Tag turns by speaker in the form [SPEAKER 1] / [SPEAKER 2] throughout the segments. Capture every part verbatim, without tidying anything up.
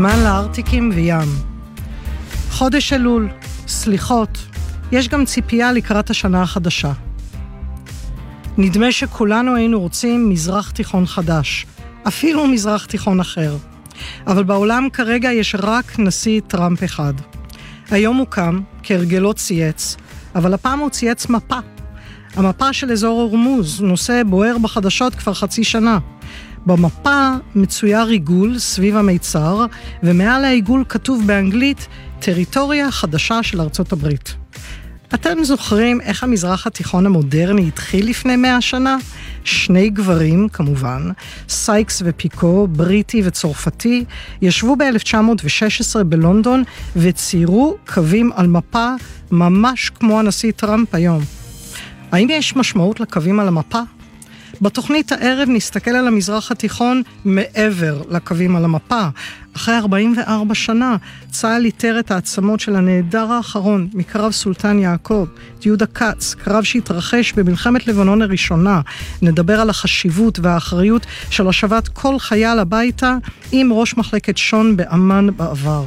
[SPEAKER 1] זמן לארטיקים וים. חודש אלול, סליחות, יש גם ציפייה לקראת השנה החדשה. נדמה שכולנו היינו רוצים מזרח תיכון חדש, אפילו מזרח תיכון אחר. אבל בעולם כרגע יש רק נשיא טראמפ אחד. היום הוא קם, כהרגלו צייץ, אבל הפעם הוא צייץ מפה. המפה של אזור הורמוז, נושא בוער בחדשות כבר חצי שנה. במפה מצויר עיגול סביב המיצר, ומעל העיגול כתוב באנגלית טריטוריה חדשה של ארצות הברית. אתם זוכרים איך המזרח התיכון המודרני התחיל לפני מאה שנה? שני גברים, כמובן, סייקס ופיקו, בריטי וצרפתי, ישבו ב-אלף תשע מאות ושש עשרה בלונדון וציירו קווים על מפה ממש כמו הנשיא טראמפ היום. האם יש משמעות לקווים על המפה? בתוכנית הערב נסתכל על המזרח התיכון מעבר לקווים על המפה. אחרי ארבעים וארבע שנה, צה"ל איתר את העצמות של הנהדר האחרון מקרב סולטן יעקב, יהודה קץ, קרב שהתרחש במלחמת לבנון הראשונה. נדבר על החשיבות והאחריות של השבת כל חייל הביתה עם ראש מחלקת שון באמן בעבר.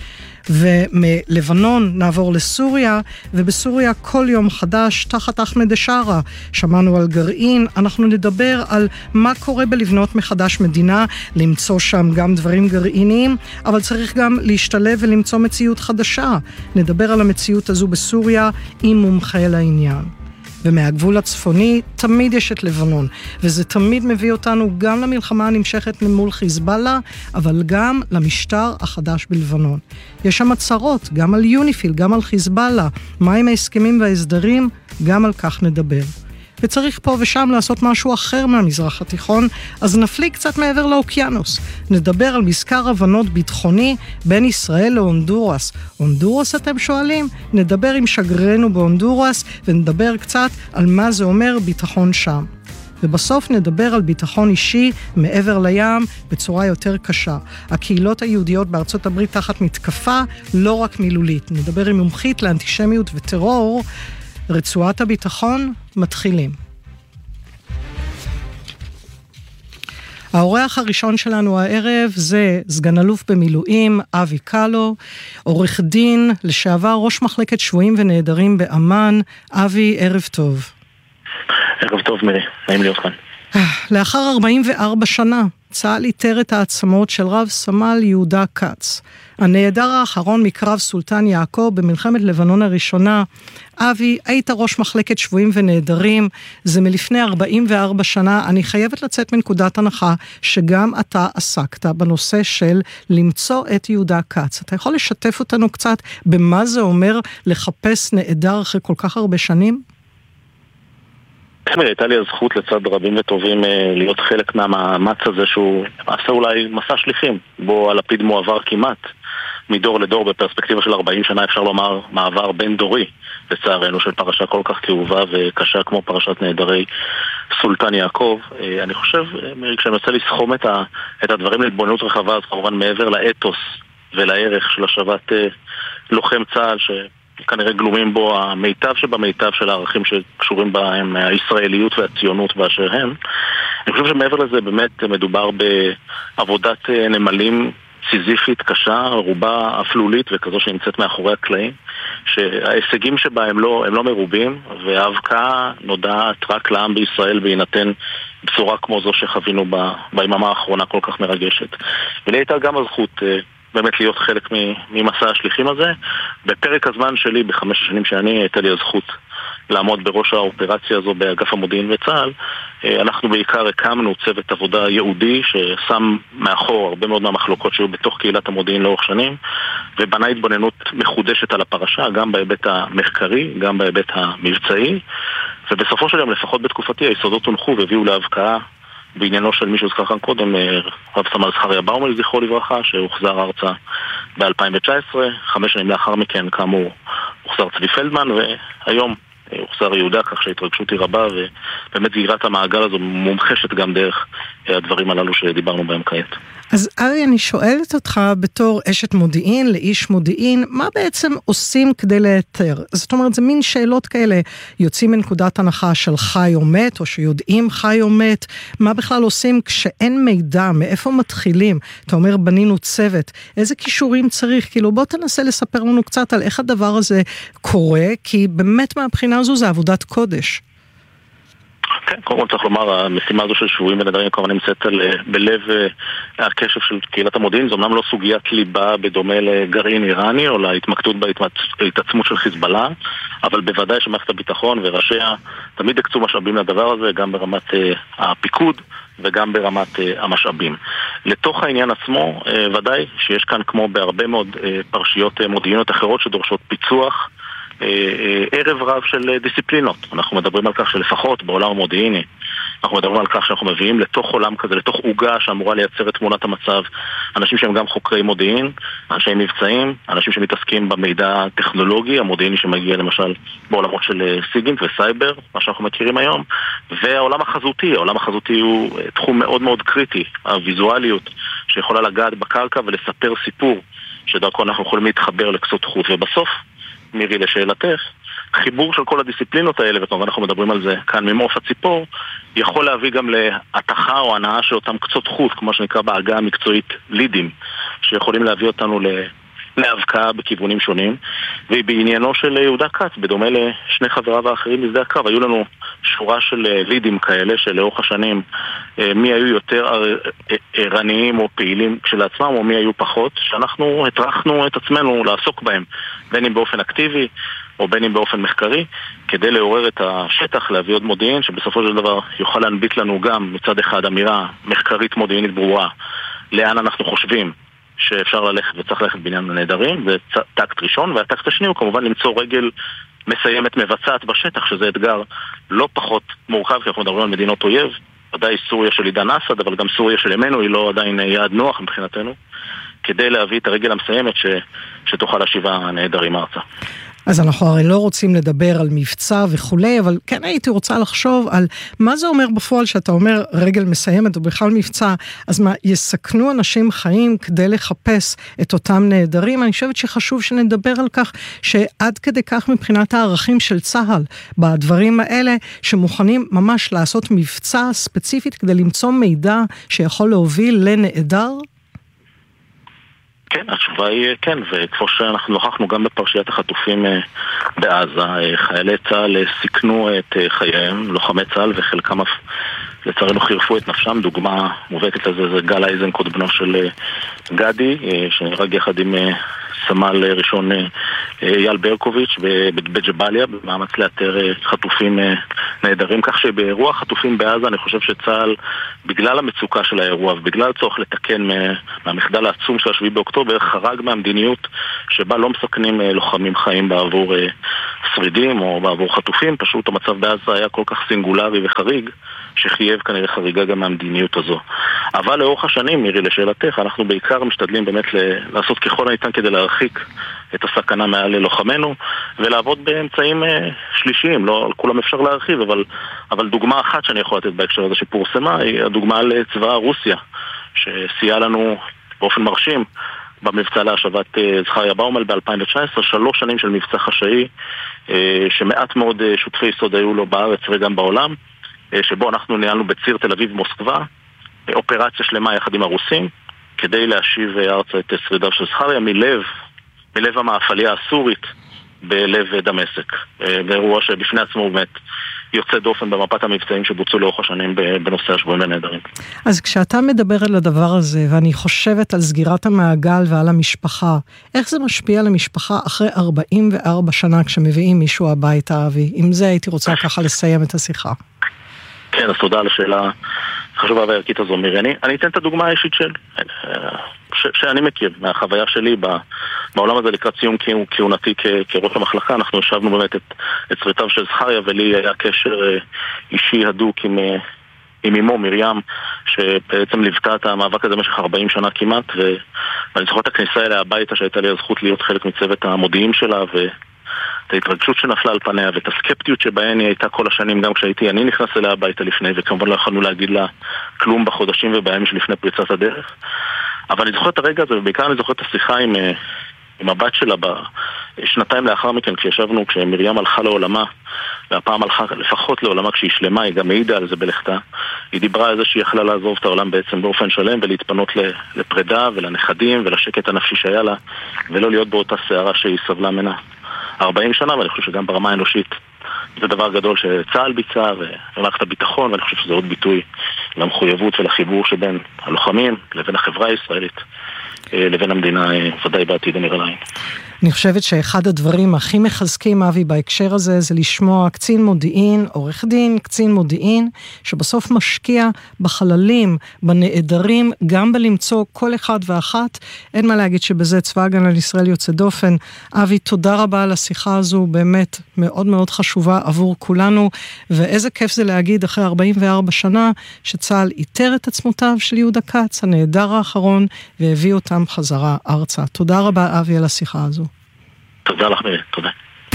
[SPEAKER 1] ומלבנון נעבור לסוריה, ובסוריה כל יום חדש תחת אחמד א-שרה. שמענו על גרעין, אנחנו נדבר על מה קורה בלבנות מחדש מדינה, למצוא שם גם דברים גרעיניים, אבל צריך גם להשתלב ולמצוא מציאות חדשה. נדבר על המציאות הזו בסוריה עם מומחה לעניין. ומהגבול הצפוני תמיד יש את לבנון, וזה תמיד מביא אותנו גם למלחמה הנמשכת מול חיזבאללה, אבל גם למשטר החדש בלבנון. יש שם הצהרות, גם על יוניפיל, גם על חיזבאללה, מה עם ההסכמים וההסדרים, גם על כך נדבר. וצריך פה ושם לעשות משהו אחר מהמזרח התיכון, אז נפליג קצת מעבר לאוקיינוס. נדבר על מזכר הבנות ביטחוני בין ישראל להונדורס. הונדורס אתם שואלים? נדבר עם שגרירנו בהונדורס ונדבר קצת על מה זה אומר ביטחון שם. ובסוף נדבר על ביטחון אישי מעבר לים בצורה יותר קשה. הקהילות היהודיות בארצות הברית תחת מתקפה, לא רק מילולית. נדבר עם מומחית לאנטישמיות וטרור. רצועת הביטחון, מתחילים. האורח הראשון שלנו הערב זה סגן אלוף במילואים אבי קלו, עורך דין, לשעבר ראש מחלקת שבויים ונעדרים באמן. אבי, ערב טוב.
[SPEAKER 2] ערב טוב מירי, נעים להיות כאן.
[SPEAKER 1] לאחר ארבעים וארבע שנה, צה"ל איתר את העצמות של רב סמל יהודה קץ, הנעדר האחרון מקרב סולטן יעקב במלחמת לבנון הראשונה. אבי, היית ראש מחלקת שבויים ונעדרים, זה מלפני ארבעים וארבע שנה. אני חייבת לצאת מנקודת הנחה שגם אתה עסקת בנושא של למצוא את יהודה קץ. אתה יכול לשתף אותנו קצת במה זה אומר לחפש נעדר אחרי כל כך הרבה שנים?
[SPEAKER 2] הייתה לי הזכות לצד רבים וטובים להיות חלק מהמאמץ הזה שהוא עשה אולי מסע שליחים, בו הלפיד מועבר כמעט מדור לדור בפרספקטיבה של ארבעים שנה, אפשר לומר מעבר בין דורי לצערנו של פרשה כל כך כאובה וקשה כמו פרשת נעדרי סולטן יעקב. אני חושב, כשאני רוצה לסכום את, ה, את הדברים להתבוננות רחבה, אז כמובן מעבר לאתוס ולערך של השבת לוחם צה"ל ש... כנראה גלומים בו המיטב שבמיטב של הערכים שקשורים בהם הישראליות והציונות באשר הם. אני חושב שמעבר לזה באמת מדובר בעבודת נמלים סיזיפית קשה, רובה אפלולית וכזו שנמצאת מאחורי הקלעים, שההישגים שבה הם לא, הם לא מרובים, והאבקה נודעת רק לעם בישראל בהינתן בשורה כמו זו שחווינו ביממה האחרונה כל כך מרגשת. ולי הייתה גם הזכות באמת להיות חלק ממסע השליחים הזה. בפרק הזמן שלי, בחמש השנים שאני, הייתה לי הזכות לעמוד בראש האופרציה הזו באגף המודיעין וצה"ל. אנחנו בעיקר הקמנו צוות עבודה יהודי ששם מאחור הרבה מאוד מהמחלוקות שהיו בתוך קהילת המודיעין לאורך שנים, ובנה התבוננות מחודשת על הפרשה, גם בהיבט המחקרי, גם בהיבט המבצעי, ובסופו של יום, לפחות בתקופתי, היסודות הונחו והביאו להבקעה בעניינו של מישהו זכר כאן קודם, רב סמל זכריה באומל, זכרו לברכה, שהוחזר ארצה ב-אלפיים תשע עשרה, חמש שנים לאחר מכן, כאמור, הוחזר צבי פלדמן, והיום הוחזר יהודה, כך שההתרגשות היא רבה, ובאמת סגירת המעגל הזו מומחשת גם דרך הדברים הללו שדיברנו בהם כעת.
[SPEAKER 1] אז ארי, אני שואלת אותך בתור אשת מודיעין, לאיש מודיעין, מה בעצם עושים כדי לאתר? זאת אומרת, זה מין שאלות כאלה, יוצאים מנקודת הנחה של חי או מת, או שיודעים חי או מת, מה בכלל עושים כשאין מידע, מאיפה מתחילים? אתה אומר, בנינו צוות, איזה כישורים צריך? כאילו, בוא תנסה לספר לנו קצת על איך הדבר הזה קורה, כי באמת מהבחינה הזו זה עבודת קודש.
[SPEAKER 2] כן, קודם כל צריך לומר, המשימה הזו של שבויים ונעדרים כמובן נמצאת בלב הקשב של קהילת המודיעין. זו אמנם לא סוגיית ליבה בדומה לגרעין איראני או להתמקדות בהתעצמות של חיזבאללה, אבל בוודאי שמערכת הביטחון וראשיה תמיד הקצו משאבים לדבר הזה, גם ברמת הפיקוד וגם ברמת המשאבים. לתוך העניין עצמו, ודאי שיש כאן כמו בהרבה מאוד פרשיות מודיעיניות אחרות שדורשות פיצוח, ערב רב של דיסציפלינות. אנחנו מדברים על כך שלפחות בעולם המודיעיני, אנחנו מדברים על כך שאנחנו מביאים לתוך עולם כזה, לתוך עוגה שאמורה לייצר את תמונת המצב, אנשים שהם גם חוקרי מודיעין, אנשי מבצעים, אנשים שמתעסקים במידע הטכנולוגי, המודיעיני שמגיע למשל בעולמות של סיגינט וסייבר, מה שאנחנו מכירים היום, והעולם החזותי. העולם החזותי הוא תחום מאוד מאוד קריטי, הוויזואליות שיכולה לגעת בקרקע ולספר סיפור שדרכו אנחנו יכולים להתחבר לקצות חוט. ובסוף, מירי, לשאלתך, חיבור של כל הדיסציפלינות האלה, וכמובן אנחנו מדברים על זה כאן ממעוף הציפור, יכול להביא גם להתחה או הנאה של אותם קצות חוט, כמו שנקרא בעגה המקצועית לידים, שיכולים להביא אותנו להבקעה בכיוונים שונים. ובעניינו של יהודה כץ, בדומה לשני חבריו האחרים בשדה הקרב, היו לנו שורה של לידים כאלה שלאורך השנים מי היו יותר ערניים או פעילים כשלעצמם או מי היו פחות, שאנחנו הטרחנו את עצמנו לעסוק בהם, בין אם באופן אקטיבי או בין אם באופן מחקרי, כדי לעורר את השטח, להביא עוד מודיעין שבסופו של דבר יוכל להנביט לנו גם מצד אחד אמירה מחקרית מודיעינית ברורה לאן אנחנו חושבים שאפשר ללכת וצריך ללכת בעניין הנהדרים, זה טקט ראשון. והטקט השני הוא כמובן למצוא רגל מסיימת מבצעת בשטח, שזה אתגר לא פחות מורכב, כי אנחנו מדברים על מדינות אויב, ודאי סוריה של עידן אסד, אבל גם סוריה של ימינו היא לא עדיין יעד נוח מבחינתנו, כדי להביא את הרגל המסיימת ש... שתוכל להשיב הנהדרים ארצה.
[SPEAKER 1] אז אנחנו הרי לא רוצים לדבר על מבצע וכולי, אבל כן הייתי רוצה לחשוב על מה זה אומר בפועל שאתה אומר רגל מסיימת או בכלל מבצע, אז מה, יסכנו אנשים חיים כדי לחפש את אותם נהדרים? אני חושבת שחשוב שנדבר על כך שעד כדי כך מבחינת הערכים של צה"ל, בדברים האלה שמוכנים ממש לעשות מבצע ספציפית כדי למצוא מידע שיכול להוביל לנהדר?
[SPEAKER 2] כן, התשובה היא כן, וכפו שאנחנו נוכחנו גם בפרשיית החטופים בעזה, חיילי צה"ל סיכנו את חייהם, לוחמי צה"ל, וחלקם לצערנו חירפו את נפשם. דוגמה מובהקת לזה זה גל אייזנקוט, בנו של גדי, שנהרג יחד עם סמל ראשון אייל ברקוביץ' בג'באליה, במאמץ לאתר חטופים נהדרים. כך שבאירוע חטופים בעזה אני חושב שצה"ל, בגלל המצוקה של האירוע ובגלל צורך לתקן מהמחדל העצום של השביעי באוקטובר, חרג מהמדיניות שבה לא מסכנים לוחמים חיים בעבור שרידים או בעבור חטופים. פשוט המצב בעזה היה כל כך סינגולרי וחריג שחייב כנראה חריגה גם מהמדיניות הזו. אבל לאורך השנים, מירי, לשאלתך, אנחנו בעיקר משתדלים באמת לעשות ככל הניתן כדי להרחיק את הסכנה מעל ללוחמנו, ולעבוד באמצעים שלישיים. לא על כולם אפשר להרחיב, אבל, אבל דוגמה אחת שאני יכול לתת בהקשר הזה שפורסמה, היא הדוגמה לצבא רוסיה, שסייע לנו באופן מרשים במבצע להשבת זכריה באומל ב-אלפיים תשע עשרה, שלוש שנים של מבצע חשאי, שמעט מאוד שותפי יסוד היו לו בארץ וגם בעולם, שבו אנחנו ניהלנו בציר תל אביב מוסקבה, אופרציה שלמה יחד עם הרוסים, כדי להשיב ארצה את שרידיו של זכריה מלב, מלב המאפליה הסורית בלב דמשק. באירוע שבפני עצמו באמת יוצא דופן במפת המבצעים שבוצעו לאורך השנים בנושא השבויים ונעדרים. אז
[SPEAKER 1] כשאתה מדבר על הדבר הזה, ואני חושבת על סגירת המעגל ועל המשפחה, איך זה משפיע על המשפחה אחרי ארבעים וארבע שנה כשמביאים מישהו הביתה, אבי? עם זה הייתי רוצה ככה לסיים את השיחה.
[SPEAKER 2] כן, אז תודה על השאלה החשובה והערכית הזו, מירי. אני, אני אתן את הדוגמה האישית של, ש, שאני מכיר מהחוויה שלי בעולם הזה לקראת סיום כהונתי כראש המחלקה. אנחנו ישבנו באמת את, את שרידיו של זכריה, ולי היה קשר אישי הדוק עם, עם אמו מרים, שבעצם ליוותה את המאבק הזה במשך ארבעים שנה כמעט, ואני זוכר את הכניסה אליה הביתה שהייתה לי הזכות להיות חלק מצוות המודיעין שלה, ו... את את ההתרגשות שנפלה על פניה ואת הסקפטיות שבהן היא הייתה כל השנים, גם כשהייתי אני נכנס אליה הביתה לפני, וכמובן לא יכולנו להגיד לה כלום בחודשים ובימים שלפני פריצת הדרך. אבל אני זוכר את הרגע הזה, ובעיקר אני זוכר את השיחה עם, עם הבת שלה בשנתיים לאחר מכן, כשישבנו, כשמרים הלכה לעולמה, והפעם הלכה לפחות לעולמה כשהיא שלמה, היא גם העידה על זה בלכתה. היא דיברה על זה שהיא יכלה לעזוב את העולם בעצם באופן שלם ולהתפנות לפרידה ולנכדים ולשקט הנפשי שהיה לה, ולא להיות באותה שערה שהיא סבלה ממנה ארבעים שנה, ואני חושב שגם ברמה האנושית זה דבר גדול שצה"ל ביצע ומערכת הביטחון, ואני חושב שזה עוד ביטוי למחויבות ולחיבור שבין הלוחמים לבין החברה הישראלית לבין המדינה, ודאי בעתיד הנראה לעין.
[SPEAKER 1] אני חושבת שאחד הדברים הכי מחזקים, אבי, בהקשר הזה, זה לשמוע קצין מודיעין, עורך דין, קצין מודיעין, שבסוף משקיע בחללים, בנעדרים, גם בלמצוא כל אחד ואחת. אין מה להגיד שבזה צבא הגנה לישראל יוצא דופן. אבי, תודה רבה על השיחה הזו, באמת מאוד מאוד חשובה עבור כולנו, ואיזה כיף זה להגיד אחרי ארבעים וארבע שנה, שצה"ל איתר את עצמותיו של יהודה כץ, הנעדר האחרון, והביא אותם חזרה ארצה. תודה רבה, אבי, על השיחה הזו.
[SPEAKER 2] תודה לך מירי, תודה.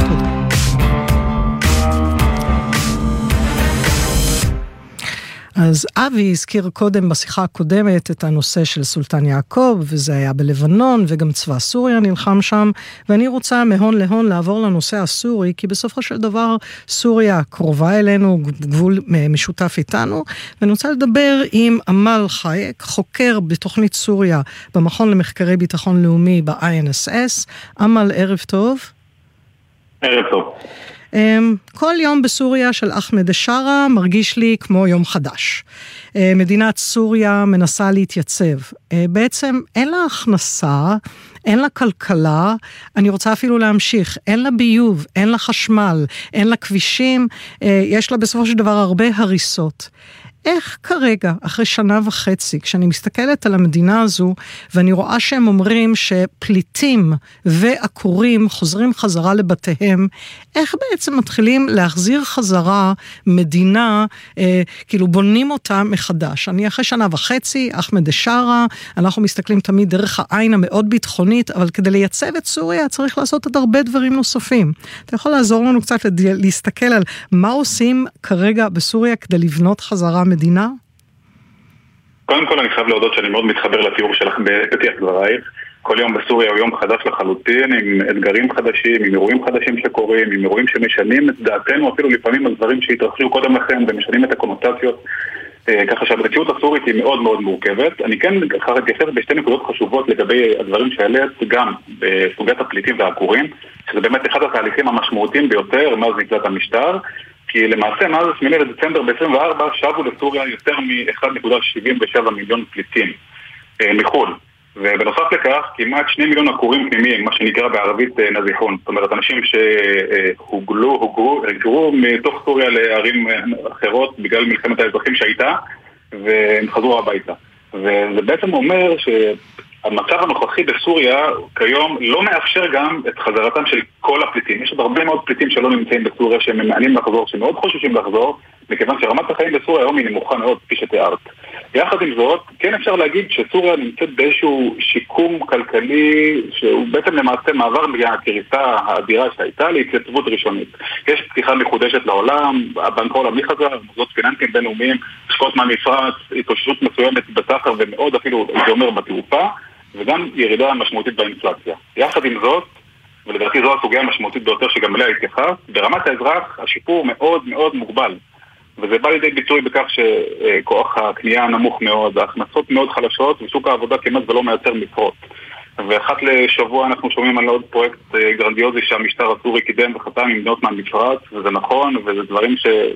[SPEAKER 1] אז אבי הזכיר קודם בשיחה הקודמת את הנושא של סולטן יעקב, וזה היה בלבנון, וגם צבא סוריה נלחם שם, ואני רוצה מהון להון לעבור לנושא הסורי, כי בסופו של דבר סוריה קרובה אלינו, גבול משותף איתנו, ואני רוצה לדבר עם אמל חייק, חוקר בתוכנית סוריה במכון למחקרי ביטחון לאומי ב-איי אן אס אס. אמל, ערב טוב.
[SPEAKER 3] ערב טוב.
[SPEAKER 1] כל יום בסוריה של אחמד א-שרה מרגיש לי כמו יום חדש. מדינת סוריה מנסה להתייצב. בעצם אין לה הכנסה, אין לה כלכלה, אני רוצה אפילו להמשיך, אין לה ביוב, אין לה חשמל, אין לה כבישים, יש לה בסופו של דבר הרבה הריסות. איך כרגע, אחרי שנה וחצי, כשאני מסתכלת על המדינה הזו, ואני רואה שהם אומרים שפליטים ועקורים חוזרים חזרה לבתיהם, איך בעצם מתחילים להחזיר חזרה מדינה, אה, כאילו בונים אותה מחדש? אני אחרי שנה וחצי, אחמד א-שרה, אנחנו מסתכלים תמיד דרך העין המאוד ביטחונית, אבל כדי לייצב את סוריה צריך לעשות עוד הרבה דברים נוספים. אתה יכול לעזור לנו קצת להסתכל על מה עושים כרגע בסוריה כדי לבנות חזרה מדינה?
[SPEAKER 3] קודם כל אני חייב להודות שאני מאוד מתחבר לתיאור שלך בפתיח דברייך. כל יום בסוריה הוא יום חדש לחלוטין, עם אתגרים חדשים, עם אירועים חדשים שקורים, עם אירועים שמשנים את דעתנו, אפילו לפעמים על דברים שהתרחשו קודם לכן ומשנים את הקונוטציות. ככה שהמציאות הסורית היא מאוד מאוד מורכבת. אני כן ככה אתייחס בשתי נקודות חשובות לגבי הדברים שהעלית, גם בסוגיית הפליטים והעקורים, שזה באמת אחד התהליכים המשמעותיים ביותר מאז נקלט המשטר, כי למעשה מאז השמיני לדצמבר ב-עשרים וארבע שבו לסוריה יותר מ-אחד נקודה שבעים ושבע מיליון פליטים מחול. ובנוסף לכך, כמעט שני מיליון עקורים פנימיים, מה שנקרא בערבית נזיחון. זאת אומרת, אנשים שהוגלו, הוגרו, הגרו מתוך סוריה לערים אחרות בגלל מלחמת האזרחים שהייתה, והם חזרו הביתה. וזה בעצם אומר שהמצב הנוכחי בסוריה כיום לא מאפשר גם את חזרתם של כל הפליטים. יש עוד הרבה מאוד פליטים שלא נמצאים בסוריה שהם ממענים לחזור, שמאוד חוששים לחזור, מכיוון שרמת החיים בסוריה היום היא נמוכה מאוד, כפי שתיארת. יחד עם זאת, כן אפשר להגיד שסוריה נמצאת באיזשהו שיקום כלכלי, שהוא בעצם למעשה מעבר מהקריסה האדירה שהייתה להתייצבות ראשונית. יש פתיחה מחודשת לעולם, הבנק העולמי חזר, מוסדות פיננסיים בינלאומיים, השקעות מהמפרץ, התאוששות מסוימת בסחר ומאוד אפילו, זה אומר, בתעופה, וגם ירידה משמעותית באינפלציה. יחד עם זאת, ולדעתי זו הסוגיה המשמעותית ביותר שגם אליה התייחס, ברמת האזרח השיפור מאוד מאוד מוגבל. וזה בא לידי ביטוי בכך שכוח הקנייה נמוך מאוד, ההכנסות מאוד חלשות, ושוק העבודה כמעט ולא מייצר משרות. ואחת לשבוע אנחנו שומעים על עוד פרויקט גרנדיוזי שהמשטר הסורי קידם וחתם עם מדינות מהמפרץ, וזה נכון, וזה דברים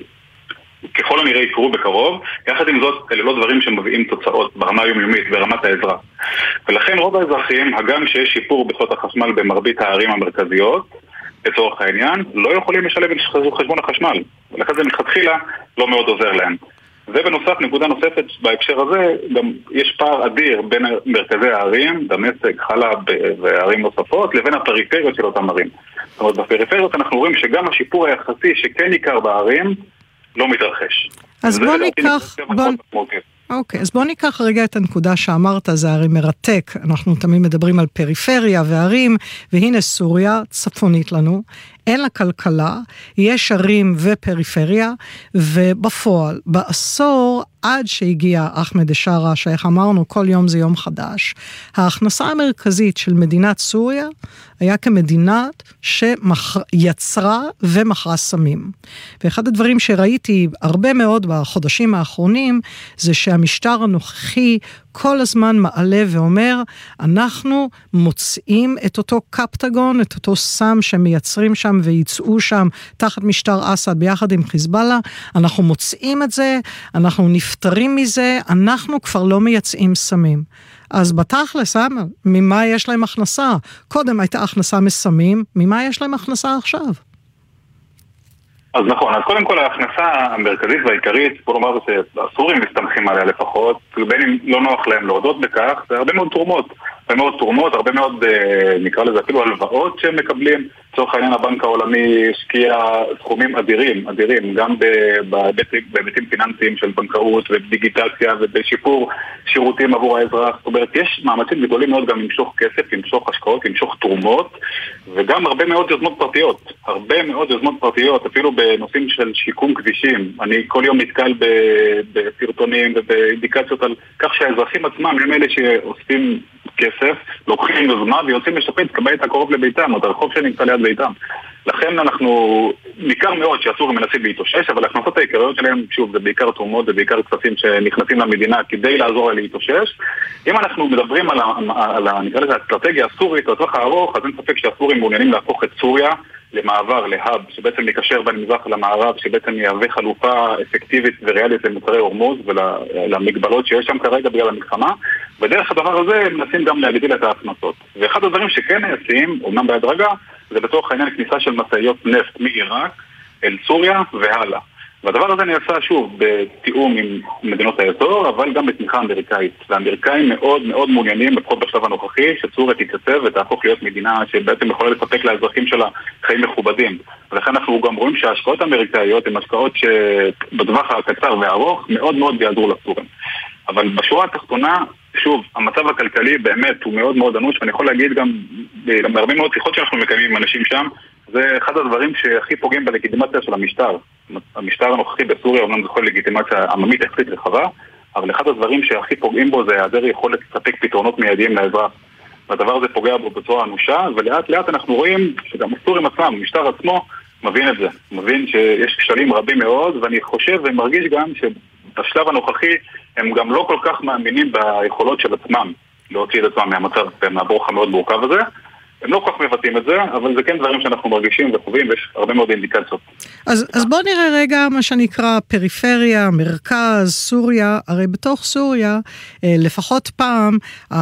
[SPEAKER 3] שככל הנראה יקרו בקרוב. יחד עם זאת, אלה לא דברים שמביאים תוצאות ברמה היומיומית, ברמת האזרח. ולכן רוב האזרחים, הגם שיש שיפור בצורת החשמל במרבית הערים המרכזיות, לצורך העניין, לא יכולים לשלם את חשבון החשמל. ולכן זה מתחילה לא מאוד עוזר להם. ובנוסף, נקודה נוספת בהקשר הזה, גם יש פער אדיר בין מרכזי הערים, דמשק, חלב וערים נוספות, לבין הפריפריות של אותם ערים. זאת אומרת, בפריפריות אנחנו רואים שגם השיפור היחסי שכן ניכר בערים, לא מתרחש.
[SPEAKER 1] אז בוא ניקח, בוא, אוקיי, אז בוא ניקח רגע את הנקודה שאמרת, זה הרי מרתק, אנחנו תמיד מדברים על פריפריה וערים, והנה סוריה צפונית לנו, אין לה כלכלה, יש ערים ופריפריה, ובפועל, בעשור עד שהגיע אחמד א-שרה, שאיך אמרנו, כל יום זה יום חדש, ההכנסה המרכזית של מדינת סוריה, היה כמדינת שיצרה ומכרה סמים. ואחד הדברים שראיתי הרבה מאוד בחודשים האחרונים, זה שהמשטר הנוכחי כל הזמן מעלה ואומר, אנחנו מוצאים את אותו קפטגון, את אותו סם שמייצרים שם ויצאו שם תחת משטר אסד ביחד עם חיזבאללה, אנחנו מוצאים את זה, אנחנו נפטרים מזה, אנחנו כבר לא מייצאים סמים. אז בתכלס, ממה יש להם הכנסה? קודם הייתה הכנסה מסמים, ממה יש להם הכנסה עכשיו?
[SPEAKER 3] אז נכון, אז קודם כל ההכנסה המרכזית והעיקרית, בוא נאמר שהסורים מסתמכים עליה לפחות, בין אם לא נוח להם להודות בכך, זה הרבה מאוד תרומות, הרבה מאוד תרומות, הרבה מאוד, נקרא לזה אפילו הלוואות שהם מקבלים, לצורך העניין הבנק העולמי השקיע סכומים אדירים, אדירים, גם בהיבטים פיננסיים של בנקאות ובדיגיטציה ובשיפור שירותים עבור האזרח, זאת אומרת, יש מאמצים גדולים מאוד גם למשוך כסף, למשוך השקעות, למשוך תרומות, וגם הרבה מאוד יוזמות פרטיות, הרבה מאוד יוזמות פרטיות, אפילו בנושאים של שיקום כבישים. אני כל יום נתקל בסרטונים ובאינדיקציות על כך שהאזרחים עצמם הם אלה שאוספים כסף, לוקחים יוזמה ויוצאים לשפץ כבית הקרוב לביתם, או את הרחוב שנמצא ליד ביתם. לכן אנחנו, ניכר מאוד שהסורים מנסים להתאושש, אבל ההכנסות העיקריות שלהם, שוב, זה בעיקר תרומות, זה בעיקר כספים שנכנסים למדינה כדי לעזור לה להתאושש. אם אנחנו מדברים על, על, על נקרא לזה, האסטרטגיה הסורית, לטווח הארוך, אז אין ספק שהסורים מעוניינים להפוך את סוריה למעבר, להאב, שבעצם יקשר בין מזרח למערב, שבעצם יהווה חלופה אפקטיבית וריאלית למוצרי הורמוז ולמגבלות שיש שם כרגע בגלל המלחמה, ודרך הדבר הזה הם מנסים גם להגדיל את ההכנסות. ואחד הדברים שכן נעשים, אומנם בהדרגה, זה בתוך העניין כניסה של משאיות נפט מעיראק אל סוריה והלאה. והדבר הזה נעשה שוב בתיאום עם מדינות האזור, אבל גם בתמיכה אמריקאית. והאמריקאים מאוד מאוד מעוניינים, לפחות בשלב הנוכחי, שסוריה תתייצב ותהפוך להיות מדינה שבעצם יכולה לספק לאזרחים שלה חיים מכובדים. ולכן אנחנו גם רואים שההשקעות האמריקאיות הן השקעות שבטווח הקצר והארוך מאוד מאוד יעזרו לסורים. אבל בשורה התחתונה, שוב, המצב הכלכלי באמת הוא מאוד מאוד אנוש, ואני יכול להגיד גם בהרבה מאוד שיחות שאנחנו מקיימים עם אנשים שם, זה אחד הדברים שהכי פוגעים בלגיטימציה של המשטר. המשטר הנוכחי בסוריה אומנם זוכה לגיטימציה עממית יחסית רחבה, אבל אחד הדברים שהכי פוגעים בו זה היעדר יכולת לספק פתרונות מיידיים לאזרח. והדבר הזה פוגע בו בצורה אנושה, ולאט לאט אנחנו רואים שגם הסורים עצמם, המשטר עצמו, מבין את זה. מבין שיש כשלים רבים מאוד, ואני חושב ומרגיש גם שבשלב הנוכחי הם גם לא כל כך מאמינים ביכולות של עצמם להוציא את עצמם מהמצב, מהברוך המאוד מורכב הזה. הם לא כל כך מבטאים את זה, אבל זה כן דברים שאנחנו מרגישים וחווים, ויש הרבה מאוד אינדיקציות.
[SPEAKER 1] אז, אז בוא נראה רגע מה שנקרא פריפריה, מרכז, סוריה, הרי בתוך סוריה, לפחות פעם,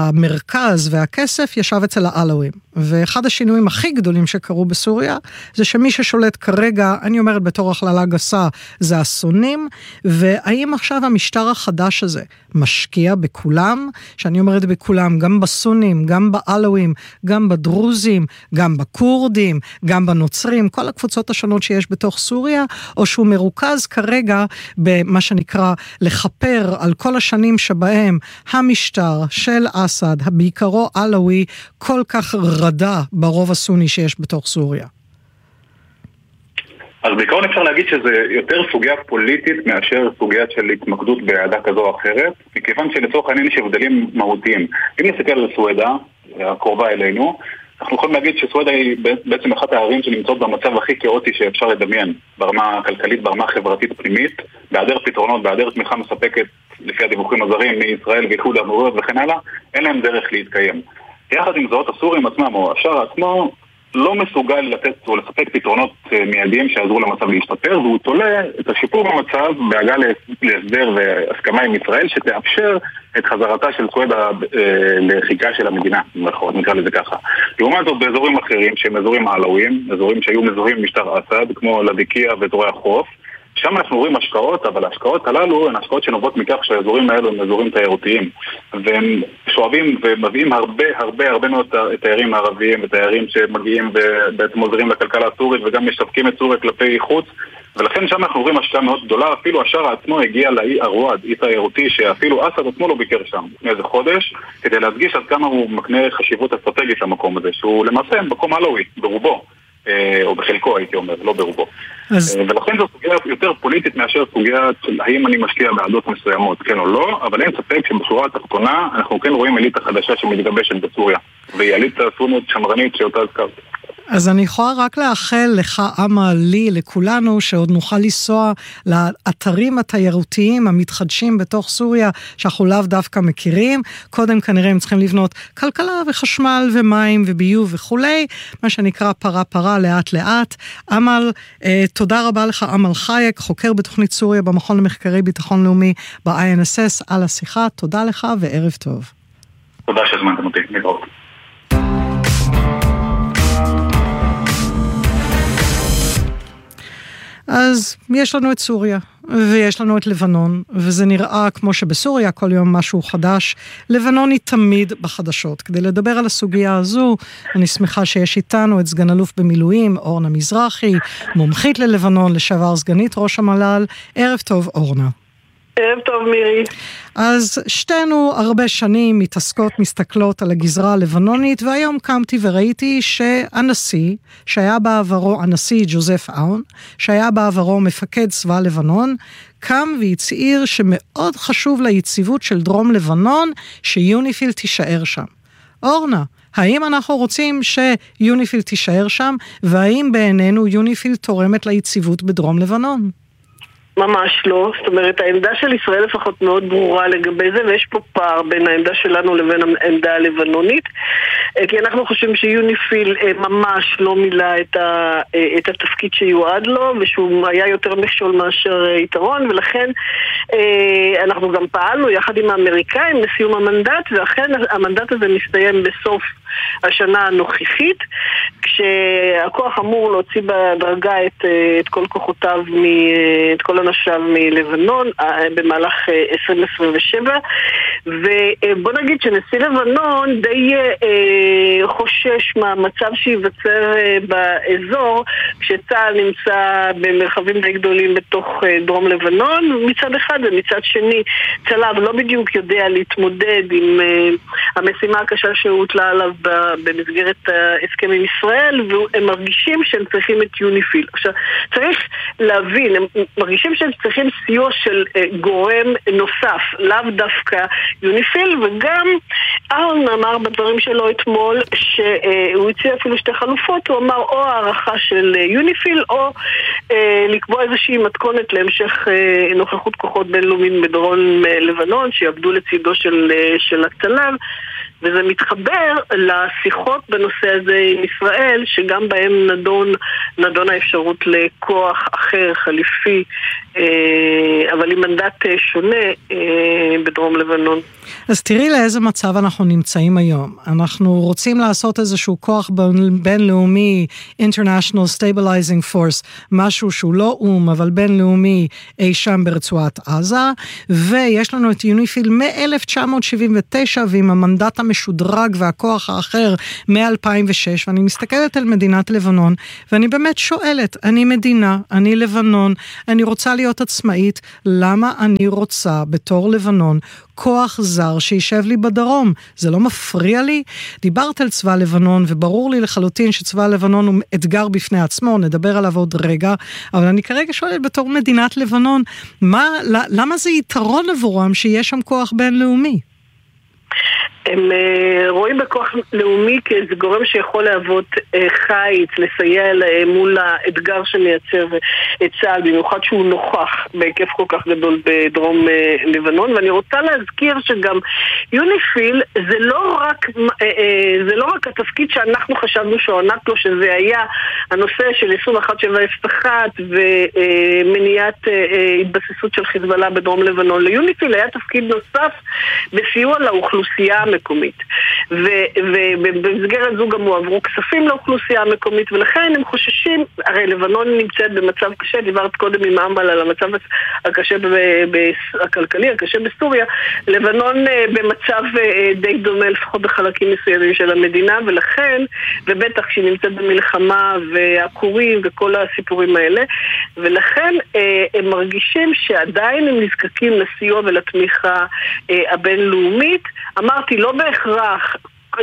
[SPEAKER 1] המרכז והכסף ישב אצל העלווים. ואחד השינויים הכי גדולים שקרו בסוריה, זה שמי ששולט כרגע, אני אומרת בתור הכללה גסה, זה הסונים, והאם עכשיו המשטר החדש הזה משקיע בכולם, שאני אומרת בכולם, גם בסונים, גם בעלווים, גם בדרוזים, גם בקורדים, גם בנוצרים, כל הקבוצות השונות שיש בתוך סוריה, או שהוא מרוכז כרגע במה שנקרא לחפר על כל השנים שבהם המשטר של אסד, בעיקרו עלווי, כל כך רדה ברוב הסוני שיש בתוך סוריה.
[SPEAKER 3] אז בעיקרון אפשר להגיד שזה יותר סוגיה פוליטית מאשר סוגיה של התמקדות בעדה כזו או אחרת, מכיוון שלצורך העניין יש הבדלים מהותיים. אם נסתכל על סואדה, הקרובה אלינו, אנחנו יכולים להגיד שסואדה היא בעצם אחת הערים שנמצאות במצב הכי כאוטי שאפשר לדמיין, ברמה הכלכלית, ברמה החברתית פנימית, בהיעדר פתרונות, בהיעדר תמיכה מספקת לפי הדיווחים הזרים מישראל ואיחוד האמירויות וכן הלאה, אין להם דרך להתקיים. יחד עם זאת, הסורים עצמם או השאר עצמו לא מסוגל לתת או לספק פתרונות מיידיים שיעזרו למצב להשתפר, והוא תולה את השיפור במצב בהגעה להסדר והסכמה עם ישראל שתאפשר את חזרתה של סואדה לחיקה של המדינה, נקרא לזה ככה. לעומת זאת באזורים אחרים שהם אזורים עלוויים, אזורים שהיו מזוהים משטר אסד, כמו לדיקיה ואזורי החוף, שם אנחנו רואים השקעות, אבל ההשקעות הללו הן השקעות שנובעות מכך שהאזורים האלו הם אזורים תיירותיים, והם שואבים ומביאים הרבה הרבה הרבה מאוד תיירים ערביים ותיירים שמגיעים ובעצם עוזרים לכלכלה הסורית וגם משווקים את סוריה כלפי חוץ, ולכן שם אנחנו רואים השקעה מאוד גדולה, אפילו השער עצמו הגיע לאי ארואד, אי תיירותי, שאפילו אסד עצמו לא ביקר שם לפני איזה חודש, כדי להדגיש עד כמה הוא מקנה חשיבות אסטרטגית למקום הזה, שהוא למעשה מקום עלוי, ברובו, או בחלקו הייתי אומר, לא ברובו. אז... ולכן זו סוגיה יותר פוליטית מאשר סוגיה של האם אני משקיע בעדות מסוימות, כן או לא, אבל אין ספק שבשורה התחתונה אנחנו כן רואים אליטה חדשה שמתגבשת בסוריה, והיא אליטה סונית שמרנית שאותה הזכרת.
[SPEAKER 1] אז אני יכולה רק לאחל לך, אמה, לי, לכולנו, שעוד נוכל לנסוע לאתרים התיירותיים המתחדשים בתוך סוריה, שאנחנו לאו דווקא מכירים. קודם כנראה הם צריכים לבנות כלכלה וחשמל ומים וביוב וכולי, מה שנקרא פרה פרה לאט לאט. אמל, אה, תודה רבה לך, אמל חייק, חוקר בתוכנית סוריה במכון למחקרי ביטחון לאומי ב-איי אן אס אס, על השיחה. תודה לך וערב טוב.
[SPEAKER 3] תודה שהזמנתם אותי, נתראות.
[SPEAKER 1] אז יש לנו את סוריה, ויש לנו את לבנון, וזה נראה כמו שבסוריה כל יום משהו חדש. לבנון היא תמיד בחדשות. כדי לדבר על הסוגיה הזו, אני שמחה שיש איתנו את סגן אלוף במילואים, אורנה מזרחי, מומחית ללבנון, לשעבר סגנית ראש המל"ל. ערב טוב, אורנה.
[SPEAKER 4] ערב טוב, מירי.
[SPEAKER 1] אז שתינו הרבה שנים מתעסקות, מסתכלות על הגזרה הלבנונית, והיום קמתי וראיתי שהנשיא, שהיה בעברו, הנשיא ג'וזף אאון, שהיה בעברו מפקד צבא לבנון, קם והצעיר שמאוד חשוב ליציבות של דרום לבנון, שיוניפיל תישאר שם. אורנה, האם אנחנו רוצים שיוניפיל תישאר שם, והאם בעינינו יוניפיל תורמת ליציבות בדרום לבנון?
[SPEAKER 4] ממש לא, זאת אומרת העמדה של ישראל לפחות מאוד ברורה לגבי זה, ויש פה פער בין העמדה שלנו לבין העמדה הלבנונית, כי אנחנו חושבים שיוניפיל ממש לא מילא את, ה, את התפקיד שיועד לו, ושהוא היה יותר מכשול מאשר יתרון, ולכן אנחנו גם פעלנו יחד עם האמריקאים לסיום המנדט, ואכן המנדט הזה מסתיים בסוף השנה הנוכחית, כשהכוח אמור להוציא בדרגה את, את כל כוחותיו, את כל אנשיו מלבנון במהלך עשרים עשרים ושבע, ובוא נגיד שנשיא לבנון די אה, חושש מהמצב שיווצר אה, באזור, כשצה"ל נמצא במרחבים די גדולים בתוך אה, דרום לבנון מצד אחד, ומצד שני צלב לא בדיוק יודע להתמודד עם אה, המשימה הקשה שהוטלה עליו במסגרת ההסכם עם ישראל, והם מרגישים שהם צריכים את יוניפיל. עכשיו, צריך להבין, הם מרגישים שהם צריכים סיוע של אה, גורם נוסף, לאו דווקא יוניפיל, וגם אהרון אמר בדברים שלו אתמול שהוא הציע אפילו שתי חלופות, הוא אמר או הערכה של יוניפיל או אה, לקבוע איזושהי מתכונת להמשך אה, נוכחות כוחות בינלאומיים בדרום לבנון שיעבדו לצידו של, אה, של הצלב, וזה מתחבר לשיחות בנושא הזה עם ישראל, שגם בהם נדון, נדון האפשרות לכוח אחר, חליפי, אבל עם מנדט שונה בדרום לבנון.
[SPEAKER 1] אז תראי לאיזה מצב אנחנו נמצאים היום. אנחנו רוצים לעשות איזשהו כוח בינלאומי, International Stabilizing Force, משהו שהוא לא אום, אבל בינלאומי אי שם ברצועת עזה, ויש לנו את יוניפיל מ-אלף תשע מאות שבעים ותשע, ועם המנדט המשודרג והכוח האחר מ-אלפיים ושש, ואני מסתכלת על מדינת לבנון, ואני באמת שואלת, אני מדינה, אני לבנון, אני רוצה להיות עצמאית, למה אני רוצה בתור לבנון כוח זר שישב לי בדרום? זה לא מפריע לי? דיברת על צבא לבנון, וברור לי לחלוטין שצבא לבנון הוא אתגר בפני עצמו, נדבר עליו עוד רגע, אבל אני כרגע שואלת בתור מדינת לבנון, מה, למה זה יתרון עבורם שיש שם כוח בינלאומי?
[SPEAKER 4] הם רואים בכוח לאומי כאיזה גורם שיכול להוות חיץ, לסייע להם מול האתגר שמייצר את צה"ל, במיוחד שהוא נוכח בהיקף כל כך גדול בדרום לבנון. ואני רוצה להזכיר שגם יוניפיל זה לא רק, זה לא רק התפקיד שאנחנו חשבנו שהוענק לו, שזה היה הנושא של יישום אחת שבע אפס אחת ומניעת התבססות של חיזבאללה בדרום לבנון. ליוניפיל היה תפקיד נוסף בסיוע לאוכלוסייה המקומית. ובמסגרת זו גם הועברו כספים לאוכלוסייה המקומית, ולכן הם חוששים, הרי לבנון נמצאת במצב קשה, דיברת קודם עם אמבל על המצב הקשה הכלכלי, הקשה בסוריה, לבנון במצב די דומה לפחות בחלקים מסוימים של המדינה, ולכן, ובטח כשהיא נמצאת במלחמה והקורים וכל הסיפורים האלה, ולכן הם מרגישים שעדיין הם נזקקים לסיוע ולתמיכה הבינלאומית. אמרתי, לא בהכרח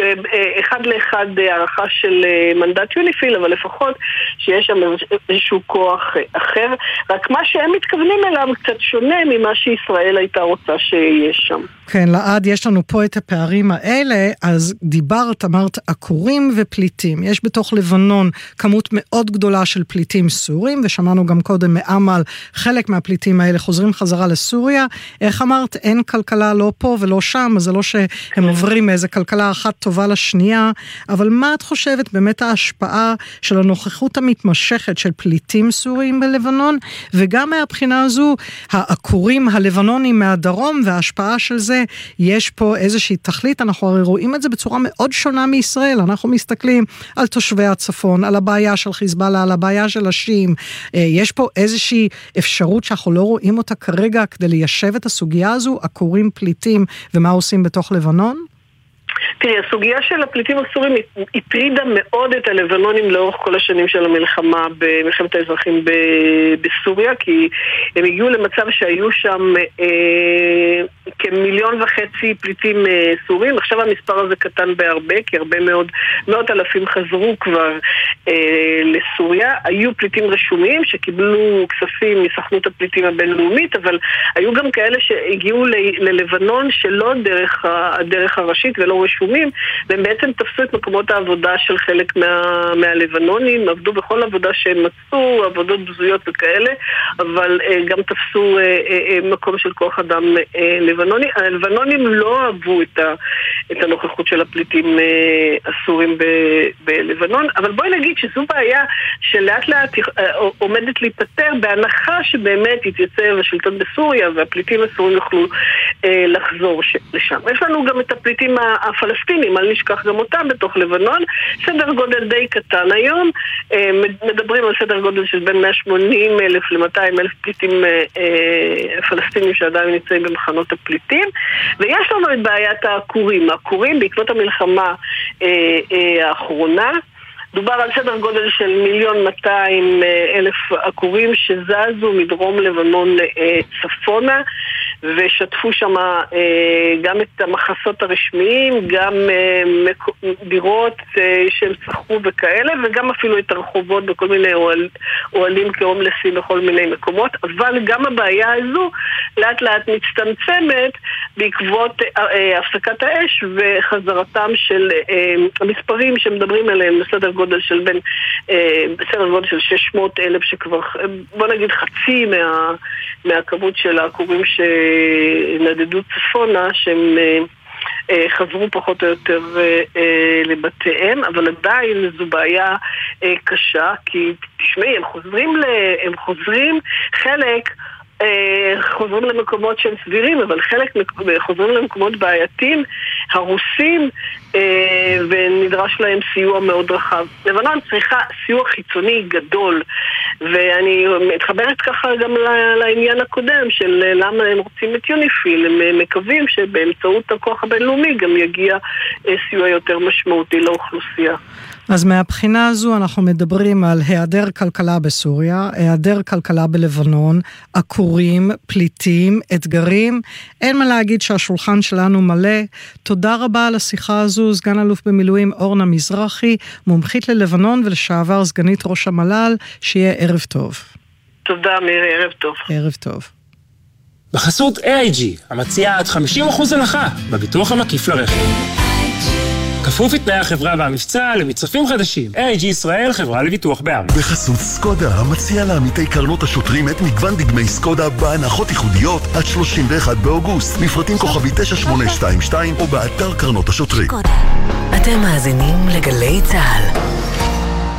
[SPEAKER 4] אחד לאחד הערכה של מנדט יוניפיל, אבל לפחות שיש שם איזשהו כוח אחר, רק מה שהם מתכוונים אליו קצת שונה ממה שישראל הייתה רוצה שיש שם.
[SPEAKER 1] כן, לעד יש לנו פה את הפערים האלה, אז דיברת, אמרת, עקורים ופליטים. יש בתוך לבנון כמות מאוד גדולה של פליטים סורים, ושמענו גם קודם מאמל, חלק מהפליטים האלה חוזרים חזרה לסוריה. איך אמרת, אין כלכלה לא פה ולא שם, אז זה לא שהם עוברים מאיזה כלכלה אחת טובה לשנייה, אבל מה את חושבת באמת ההשפעה של הנוכחות המתמשכת של פליטים סוריים בלבנון, וגם מהבחינה הזו, העקורים הלבנונים מהדרום, וההשפעה של זה, יש פה איזושהי תכלית, אנחנו הרי רואים את זה בצורה מאוד שונה מישראל, אנחנו מסתכלים על תושבי הצפון, על הבעיה של חיזבאללה, על הבעיה של השיעים, יש פה איזושהי אפשרות שאנחנו לא רואים אותה כרגע, כדי ליישב את הסוגיה הזו, עקורים פליטים, ומה עושים בתוך לבנון?
[SPEAKER 4] תראי, הסוגיה של הפליטים הסורים הטרידה מאוד את הלבנונים לאורך כל השנים של המלחמה במלחמת האזרחים בסוריה, כי הם הגיעו למצב שהיו שם אה, כמיליון וחצי פליטים אה, סורים. עכשיו המספר הזה קטן בהרבה, כי הרבה מאוד, מאות אלפים חזרו כבר אה, לסוריה. היו פליטים רשומים שקיבלו כספים מסוכנות הפליטים הבינלאומית, אבל היו גם כאלה שהגיעו ל- ללבנון שלא דרך הדרך הראשית ולא רשומים, והם בעצם תפסו את מקומות העבודה של חלק מה, מהלבנונים, עבדו בכל עבודה שהם מצאו, עבודות בזויות וכאלה, אבל אה, גם תפסו אה, אה, מקום של כוח אדם אה, לבנוני. הלבנונים לא אהבו את, ה, את הנוכחות של הפליטים אה, הסורים ב, בלבנון, אבל בואי נגיד שזו בעיה שלאט לאט אה, עומדת להיפטר, בהנחה שבאמת יתייצב השלטון בסוריה והפליטים הסורים יוכלו אה, לחזור ש, לשם. יש לנו גם את הפליטים הפלסטינים, אל נשכח גם אותם בתוך לבנון, סדר גודל די קטן היום, מדברים על סדר גודל של בין מאה ושמונים אלף ל-מאתיים אלף פליטים פלסטינים שעדיין נמצאים במחנות הפליטים, ויש לנו את בעיית העקורים. העקורים בעקבות המלחמה האחרונה, דובר על סדר גודל של מיליון מאתיים אלף עקורים שזזו מדרום לבנון צפונה, ושתפו שם גם את המחסות הרשמיים, גם דירות שהם שכרו וכאלה, וגם אפילו את הרחובות בכל מיני אוהל, אוהלים כהומלסים בכל מיני מקומות. אבל גם הבעיה הזו לאט לאט מצטמצמת בעקבות הפסקת האש וחזרתם של המספרים שמדברים עליהם בסדר גודל של בין בסדר גודל של שש מאות אלף, שכבר בוא נגיד חצי מה, מהכמות של העקורים שנדדו צפונה, שהם חזרו פחות או יותר לבתיהם, אבל עדיין זו בעיה קשה, כי תשמעי, הם חוזרים, הם חוזרים חלק חוזרים למקומות שהם סבירים, אבל חלק חוזרים למקומות בעייתיים, הרוסים, ונדרש להם סיוע מאוד רחב. לבנון צריכה סיוע חיצוני גדול, ואני מתחברת ככה גם לעניין הקודם של למה הם רוצים את יוניפיל. הם מקווים שבאמצעות הכוח הבינלאומי גם יגיע סיוע יותר משמעותי לאוכלוסייה.
[SPEAKER 1] אז מהבחינה הזו אנחנו מדברים על היעדר כלכלה בסוריה, היעדר כלכלה בלבנון, עקורים, פליטים, אתגרים. אין מה להגיד שהשולחן שלנו מלא. תודה רבה על השיחה הזו, סגן אלוף במילואים אורנה מזרחי, מומחית ללבנון ולשעבר סגנית ראש המל"ל, שיהיה ערב טוב.
[SPEAKER 4] תודה מירי, ערב טוב.
[SPEAKER 1] ערב טוב.
[SPEAKER 5] בחסות איי איי ג'י, המציעה עד חמישים אחוז הנחה בביטוח המקיף לרכב. כפוף לתנאי החברה והמבצע למצרפים חדשים. איי איי ג'י ישראל, חברה לביטוח בע"מ.
[SPEAKER 6] בחסות סקודה, המציע לעמיתי קרנות השוטרים את מגוון דגמי סקודה בהנחות ייחודיות עד שלושים ואחד באוגוסט. מפרטים כוכבי תשע שמונה שתיים שתיים או באתר קרנות השוטרים.
[SPEAKER 7] אתם מאזינים לגלי צהל.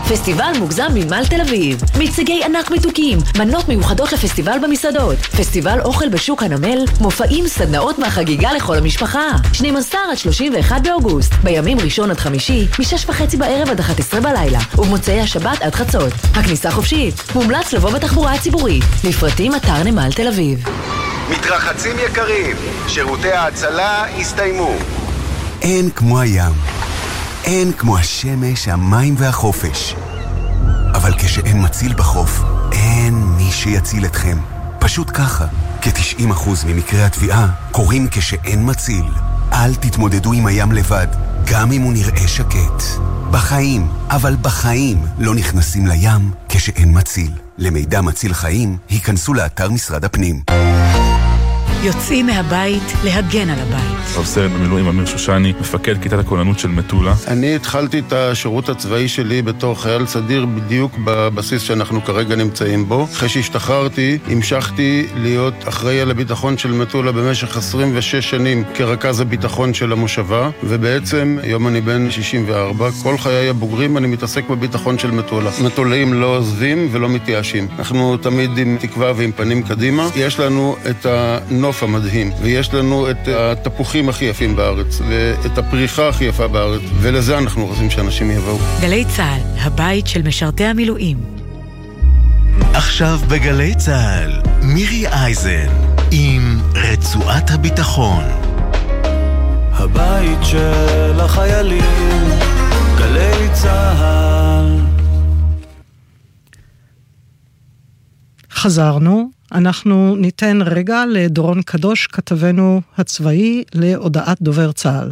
[SPEAKER 7] פסטיבל מוגזם מנמל תל אביב. מיצגי ענק מתוקים, מנות מיוחדות לפסטיבל במסעדות, פסטיבל אוכל בשוק הנמל, מופעים, סדנאות מהחגיגה לכל המשפחה. שנים עשר עד שלושים ואחד באוגוסט, בימים ראשון עד חמישי, משש וחצי בערב עד אחת עשרה בלילה, ובמוצאי השבת עד חצות. הכניסה חופשית, מומלץ לבוא בתחבורה הציבורית. לפרטים אתר נמל תל אביב.
[SPEAKER 8] מתרחצים יקרים, שירותי ההצלה הסתיימו. אין כמו הים, אין כמו השמש, המים והחופש. אבל כשאין מציל בחוף, אין מי שיציל אתכם. פשוט ככה, כ-תשעים אחוז ממקרי התביעה קורים כשאין מציל. אל תתמודדו עם הים לבד, גם אם הוא נראה שקט. בחיים, אבל בחיים לא נכנסים לים כשאין מציל. למידע מציל חיים, היכנסו לאתר משרד הפנים.
[SPEAKER 9] יוצאים מהבית להגן על הבית.
[SPEAKER 10] רב סרן במילואים אמיר שושני, מפקד כיתת הכוננות של מטולה.
[SPEAKER 11] אני התחלתי את השירות הצבאי שלי בתור חייל סדיר בדיוק בבסיס שאנחנו כרגע נמצאים בו. אחרי שהשתחררתי, המשכתי להיות אחראי על הביטחון של מטולה במשך עשרים ושש שנים כרכז הביטחון של המושבה, ובעצם היום אני בן שישים וארבע, כל חיי הבוגרים אני מתעסק בביטחון של מטולה. מטולאים לא עוזבים ולא מתייאשים. אנחנו תמיד עם תקווה ועם פנים קדימה. יש לנו את הנוף המדהים, ויש לנו את התפוחים הכי יפים בארץ, ואת הפריחה הכי יפה בארץ, ולזה אנחנו רוצים שאנשים יבואו.
[SPEAKER 9] גלי צהל, הבית של משרתי המילואים.
[SPEAKER 12] עכשיו בגלי צהל, מירי אייזן, עם רצועת הביטחון.
[SPEAKER 13] הבית של החיילים, גלי צהל.
[SPEAKER 1] חזרנו. אנחנו ניתן רגע לדורון קדוש, כתבנו הצבאי, להודעת דובר צה"ל.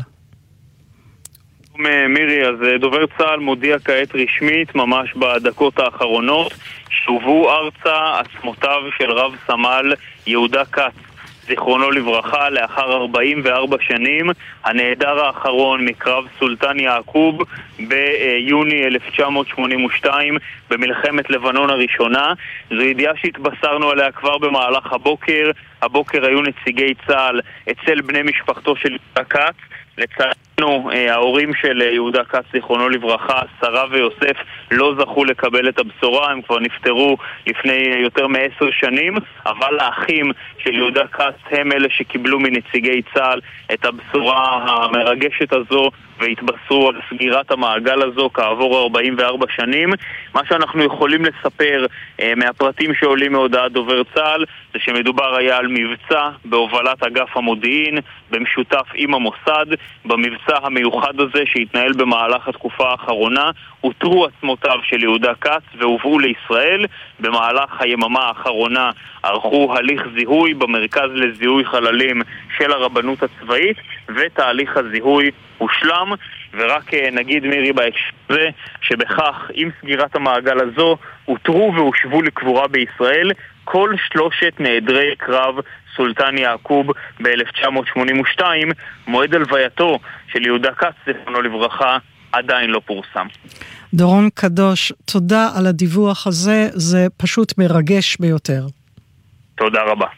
[SPEAKER 14] מירי, אז דובר צה"ל מודיע כעת רשמית, ממש בדקות האחרונות, שובו ארצה עצמותיו של רב סמל יהודה כץ, זיכרונו לברכה, לאחר ארבעים וארבע שנים, הנעדר האחרון מקרב סולטן יעקוב ביוני אלף תשע מאות שמונים ושתיים במלחמת לבנון הראשונה. זו ידיעה שהתבשרנו עליה כבר במהלך הבוקר. הבוקר היו נציגי צה"ל אצל בני משפחתו של יהודה כץ. לצערנו, ההורים של יהודה כץ, זיכרונו לברכה, שרה ויוסף, לא זכו לקבל את הבשורה. הם כבר נפטרו לפני יותר מעשר שנים, אבל האחים של יהודה כץ הם אלה שקיבלו מנציגי צה"ל את הבשורה המרגשת הזו, והתבשרו על סגירת המעגל הזו כעבור ארבעים וארבע שנים. מה שאנחנו יכולים לספר אה, מהפרטים שעולים מהודעת דובר צה"ל זה שמדובר היה על מבצע בהובלת אגף המודיעין במשותף עם המוסד. במבצע המיוחד הזה שהתנהל במהלך התקופה האחרונה הותרו עצמותיו של יהודה כץ והובאו לישראל. במהלך היממה האחרונה ערכו הליך זיהוי במרכז לזיהוי חללים של הרבנות הצבאית, ותהליך הזיהוי הושלם. ורק נגיד מירי בהקשר זה שבכך עם סגירת המעגל הזו הותרו והושבו לקבורה בישראל כל שלושת נעדרי קרב סולטן יעקוב ב-אלף תשע מאות שמונים ושתיים. מועד הלווייתו של יהודה כץ, זיכרונו לברכה, עדיין לא פורסם.
[SPEAKER 1] דורון קדוש, תודה על הדיווח הזה, זה פשוט מרגש ביותר.
[SPEAKER 14] תודה רבה.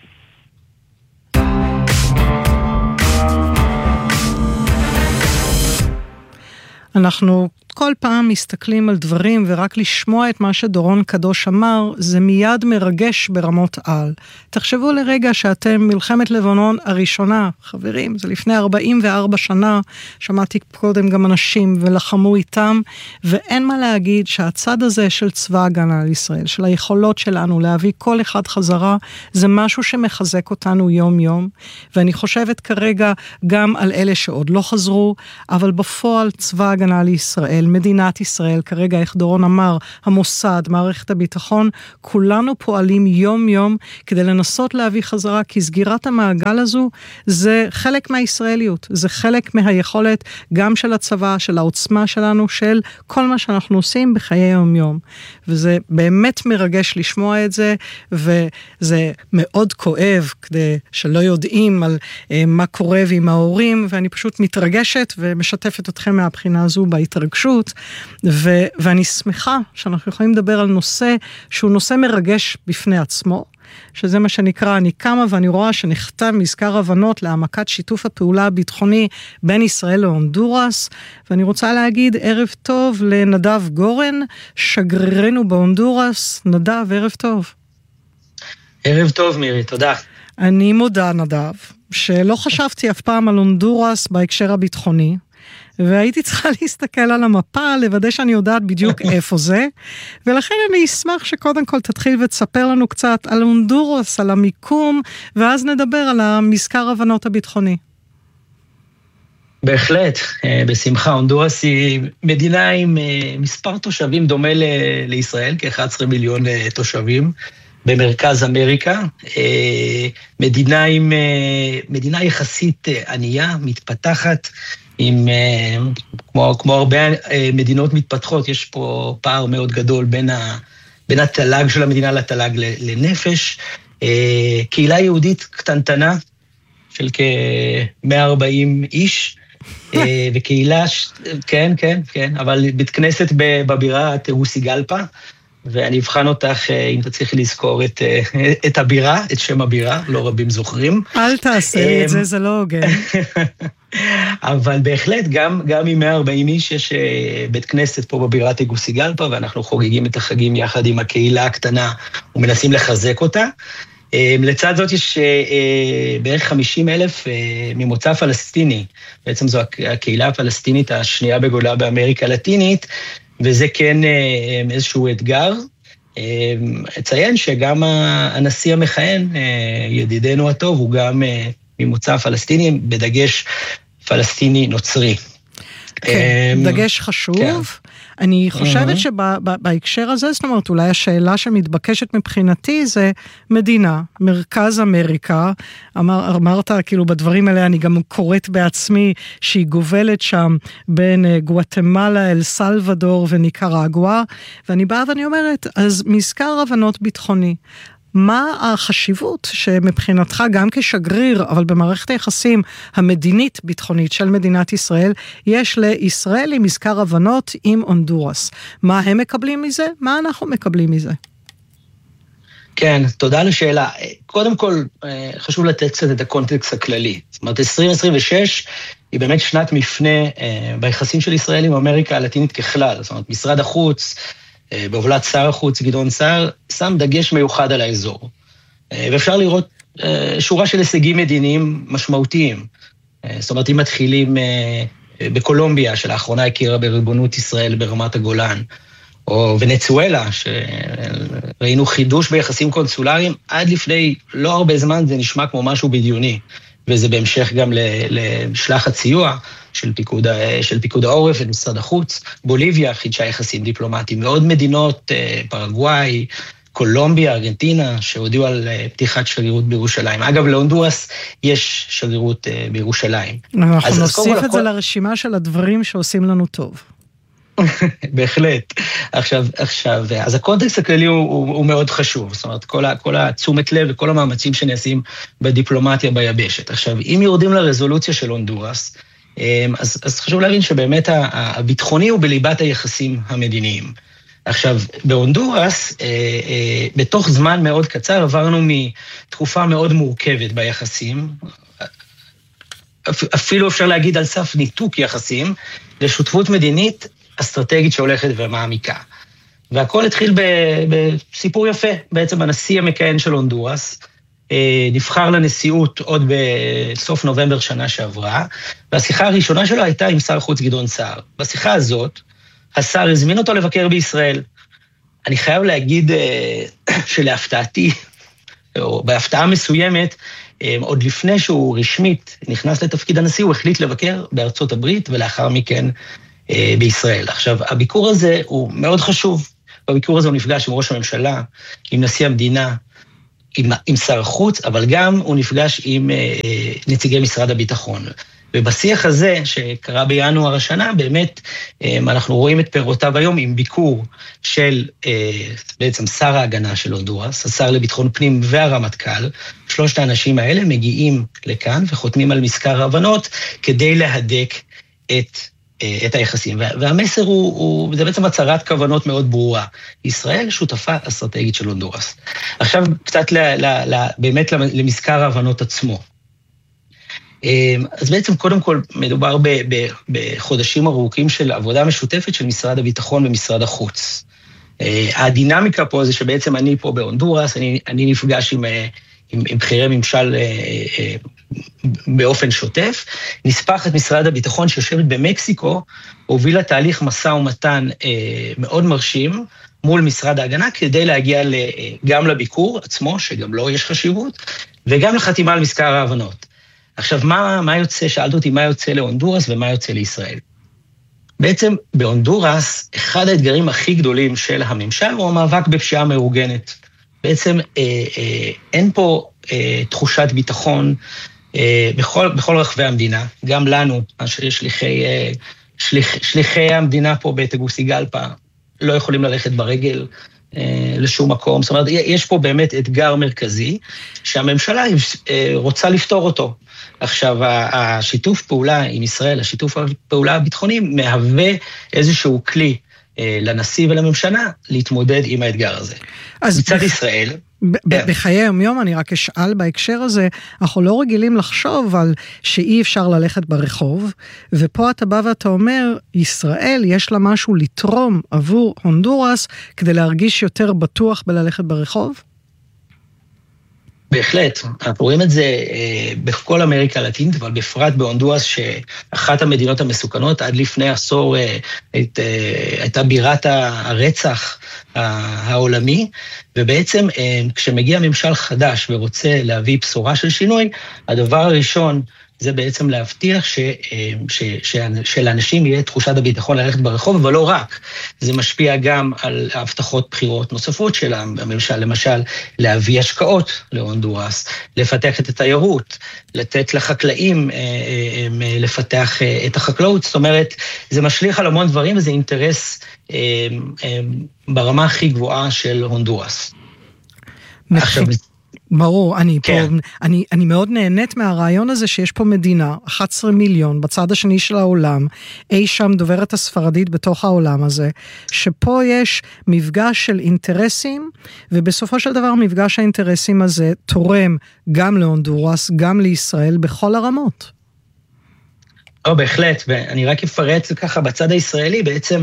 [SPEAKER 1] אנחנו כל פעם מסתכלים על דברים, ורק לשמוע את מה שדורון קדוש אמר, זה מיד מרגש ברמות על. תחשבו לרגע שאתם מלחמת לבנון הראשונה, חברים, זה לפני ארבעים וארבע שנה, שמעתי קודם גם אנשים ולחמו איתם, ואין מה להגיד שהצד הזה של צבא הגנה על ישראל, של היכולות שלנו להביא כל אחד חזרה, זה משהו שמחזק אותנו יום יום, ואני חושבת כרגע גם על אלה שעוד לא חזרו, אבל בפועל צבא הגנה על ישראל, מדינת ישראל, כרגע איך דורון אמר, המוסד, מערכת הביטחון, כולנו פועלים יום יום כדי לנסות להביא חזרה, כי סגירת המעגל הזו זה חלק מהישראליות, זה חלק מהיכולת גם של הצבא, של העוצמה שלנו, של כל מה שאנחנו עושים בחיי יום יום. וזה באמת מרגש לשמוע את זה, וזה מאוד כואב כדי שלא יודעים על אה, מה קורה עם ההורים, ואני פשוט מתרגשת ומשתפת אתכם מהבחינה הזו בהתרגשות, ו- ואני שמחה שאנחנו יכולים לדבר על נושא שהוא נושא מרגש בפני עצמו, שזה מה שנקרא, אני קמה ואני רואה שנחתם מזכר הבנות להעמקת שיתוף הפעולה הביטחוני בין ישראל להונדורס, ואני רוצה להגיד ערב טוב לנדב גורן, שגרירנו בהונדורס. נדב, ערב טוב.
[SPEAKER 15] ערב טוב מירי, תודה.
[SPEAKER 1] אני מודה נדב, שלא חשבתי אף פעם על הונדורס בהקשר הביטחוני, והייתי צריכה להסתכל על המפה, לוודא שאני יודעת בדיוק איפה זה, ולכן אני אשמח שקודם כל תתחיל ותספר לנו קצת על הונדורס, על המיקום, ואז נדבר על המזכר הבנות הביטחוני.
[SPEAKER 15] בהחלט, בשמחה. הונדורס היא מדינה עם מספר תושבים דומה לישראל, כ-אחד עשר מיליון תושבים, במרכז אמריקה, מדינה עם, מדינה יחסית ענייה, מתפתחת, עם, כמו, כמו הרבה מדינות מתפתחות, יש פה פער מאוד גדול בין, ה, בין התל"ג של המדינה לתל"ג לנפש, קהילה יהודית קטנטנה של כ-מאה וארבעים איש, וקהילה, כן, כן, כן, אבל בית כנסת בבירה טגוסיגלפה, ואני אבחן אותך אם תצליחי לזכור את, את הבירה, את שם הבירה, לא רבים זוכרים.
[SPEAKER 1] אל תעשה לי את זה, זה לא הוגן.
[SPEAKER 15] אבל בהחלט, גם, גם עם מאה וארבעים איש יש בית כנסת פה בבירה טגוסיגלפה, ואנחנו חוגגים את החגים יחד עם הקהילה הקטנה, ומנסים לחזק אותה. לצד זאת יש בערך חמישים אלף ממוצא פלסטיני, בעצם זו הקהילה הפלסטינית השנייה בגודלה באמריקה הלטינית, וזה כן איזשהו אתגר. אציין שגם הנשיא המכהן, ידידנו הטוב, הוא גם ממוצא פלסטיני, בדגש פלסטיני נוצרי.
[SPEAKER 1] כן, דגש חשוב. כן. אני חושבת שבהקשר הזה, זאת אומרת, אולי השאלה שמתבקשת מבחינתי זה מדינה, מרכז אמריקה, אמר, אמרת כאילו בדברים האלה, אני גם קוראת בעצמי שהיא גובלת שם בין גואטמלה, אל סלבדור וניקרגואה, ואני באה ואני אומרת, אז מזכר הבנות ביטחוני, מה החשיבות שמבחינתך גם כשגריר, אבל במערכת היחסים המדינית ביטחונית של מדינת ישראל, יש לישראל עם מזכר הבנות עם הונדורס? מה הם מקבלים מזה? מה אנחנו מקבלים מזה?
[SPEAKER 15] כן, תודה לשאלה. קודם כל, חשוב לתת קצת את הקונטקסט הכללי. זאת אומרת, עשרים עשרים ושש היא באמת שנת מפנה ביחסים של ישראל עם אמריקה הלטינית ככלל. זאת אומרת, משרד החוץ, בהובלת שר החוץ גדעון סער, שם דגש מיוחד על האזור. ואפשר לראות שורה של הישגים מדיניים משמעותיים. זאת אומרת, אם מתחילים בקולומביה, שלאחרונה הכירה בריבונות ישראל ברמת הגולן, או ונצואלה, שראינו חידוש ביחסים קונסולריים, עד לפני לא הרבה זמן זה נשמע כמו משהו בדיוני, וזה בהמשך גם לשלחת סיוע של פיקוד, של פיקוד העורף ומשרד החוץ. בוליביה חידשה יחסים דיפלומטיים, ועוד מדינות, פרגוואי, קולומביה, ארגנטינה, שהודיעו על פתיחת שגרירות בירושלים. אגב, להונדורס יש שגרירות בירושלים.
[SPEAKER 1] אנחנו אז נוסיף אז את זה לרשימה של הדברים שעושים לנו טוב.
[SPEAKER 15] בהחלט. עכשיו, עכשיו, אז הקונטקסט הכללי הוא, הוא, הוא מאוד חשוב. זאת אומרת, כל, ה, כל התשומת לב וכל המאמצים שנעשים בדיפלומטיה ביבשת. עכשיו, אם יורדים לרזולוציה של הונדורס, אז, אז חשוב להבין שבאמת הביטחוני הוא בליבת היחסים המדיניים. עכשיו, בהונדורס, אה, אה, בתוך זמן מאוד קצר, עברנו מתקופה מאוד מורכבת ביחסים, אפילו אפשר להגיד על סף ניתוק יחסים, לשותפות מדינית אסטרטגית שהולכת ומעמיקה. והכל התחיל בסיפור יפה. בעצם הנשיא המכהן של הונדורס נבחר לנשיאות עוד בסוף נובמבר שנה שעברה, והשיחה הראשונה שלו הייתה עם שר החוץ גדעון סער. בשיחה הזאת, השר הזמין אותו לבקר בישראל. אני חייב להגיד שלהפתעתי, או בהפתעה מסוימת, עוד לפני שהוא רשמית נכנס לתפקיד הנשיא, הוא החליט לבקר בארצות הברית, ולאחר מכן בישראל. עכשיו, הביקור הזה הוא מאוד חשוב. בביקור הזה הוא נפגש עם ראש הממשלה, עם נשיא המדינה, עם, עם שר החוץ, אבל גם הוא נפגש עם אה, נציגי משרד הביטחון. ובשיח הזה, שקרה בינואר השנה, באמת אה, אנחנו רואים את פירותיו היום עם ביקור של אה, בעצם שר ההגנה של הונדורס, השר לביטחון פנים והרמטכ"ל. שלושת האנשים האלה מגיעים לכאן וחותמים על מזכר הבנות, כדי להדק את את היחסים. והמסר הוא, הוא, זה בעצם הצהרת כוונות מאוד ברורה. ישראל שותפה אסטרטגית של הונדורס. עכשיו קצת ל, ל, ל, באמת למזכר ההבנות עצמו. אז בעצם קודם כל מדובר ב, ב, בחודשים ארוכים של עבודה משותפת של משרד הביטחון ומשרד החוץ. הדינמיקה פה זה שבעצם אני פה בהונדורס, אני, אני נפגש עם, עם, עם בחירי ממשל באופן שוטף, נספח את משרד הביטחון שיושבת במקסיקו, הובילה תהליך מסע ומתן מאוד מרשים מול משרד ההגנה, כדי להגיע גם לביקור עצמו, שגם לו יש חשיבות, וגם לחתימה על מזכר ההבנות. עכשיו, מה, מה יוצא, שאלת אותי מה יוצא להונדורס ומה יוצא לישראל. בעצם בהונדורס, אחד האתגרים הכי גדולים של הממשל הוא המאבק בפשיעה מאורגנת. בעצם אה, אה, אין פה אה, תחושת ביטחון אה, בכל, בכל רחבי המדינה, גם לנו, שליחי, אה, שליח, שליחי המדינה פה בטגוסיגלפה, לא יכולים ללכת ברגל אה, לשום מקום. זאת אומרת, יש פה באמת אתגר מרכזי, שהממשלה אה, רוצה לפתור אותו. עכשיו, השיתוף פעולה עם ישראל, השיתוף פעולה הביטחוני, מהווה איזשהו כלי לנשיא ולממשלה להתמודד עם האתגר הזה. אז מצד ישראל...
[SPEAKER 1] בחיי היום אני רק אשאל בהקשר הזה, אנחנו לא רגילים לחשוב על שאי אפשר ללכת ברחוב, ופה אתה בא ואתה אומר, ישראל יש לה משהו לתרום עבור הונדורס, כדי להרגיש יותר בטוח בללכת ברחוב?
[SPEAKER 15] בהחלט, אנחנו רואים את זה אה, בכל אמריקה הלטינית, אבל בפרט בהונדורס, שאחת המדינות המסוכנות, עד לפני עשור אה, היית, אה, הייתה בירת הרצח העולמי, ובעצם אה, כשמגיע ממשל חדש ורוצה להביא בשורה של שינוי, הדבר הראשון זה בעצם להבטיח ש, ש, ש, שלאנשים יהיה תחושת הביטחון ללכת ברחוב, אבל לא רק. זה משפיע גם על הבטחות בחירות נוספות של הממשל, למשל, להביא השקעות להונדורס, לפתח את התיירות, לתת לחקלאים לפתח את החקלאות. זאת אומרת, זה משליך על המון דברים, וזה אינטרס ברמה הכי גבוהה של הונדורס. עכשיו,
[SPEAKER 1] ברור, אני פה, אני, אני מאוד נהנית מהרעיון הזה שיש פה מדינה, אחד עשר מיליון, בצד השני של העולם, אי שם דוברת הספרדית בתוך העולם הזה, שפה יש מפגש של אינטרסים, ובסופו של דבר מפגש האינטרסים הזה תורם גם להונדורס, גם לישראל, בכל הרמות.
[SPEAKER 15] או, בהחלט, ואני רק אפרט ככה בצד הישראלי, בעצם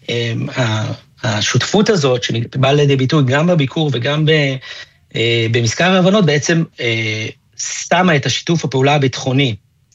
[SPEAKER 15] השותפות הזאת, שבאה לידי ביטוי גם בביקור וגם ב... במזכר ההבנות בעצם שמה את השיתוף הפעולה הביטחוני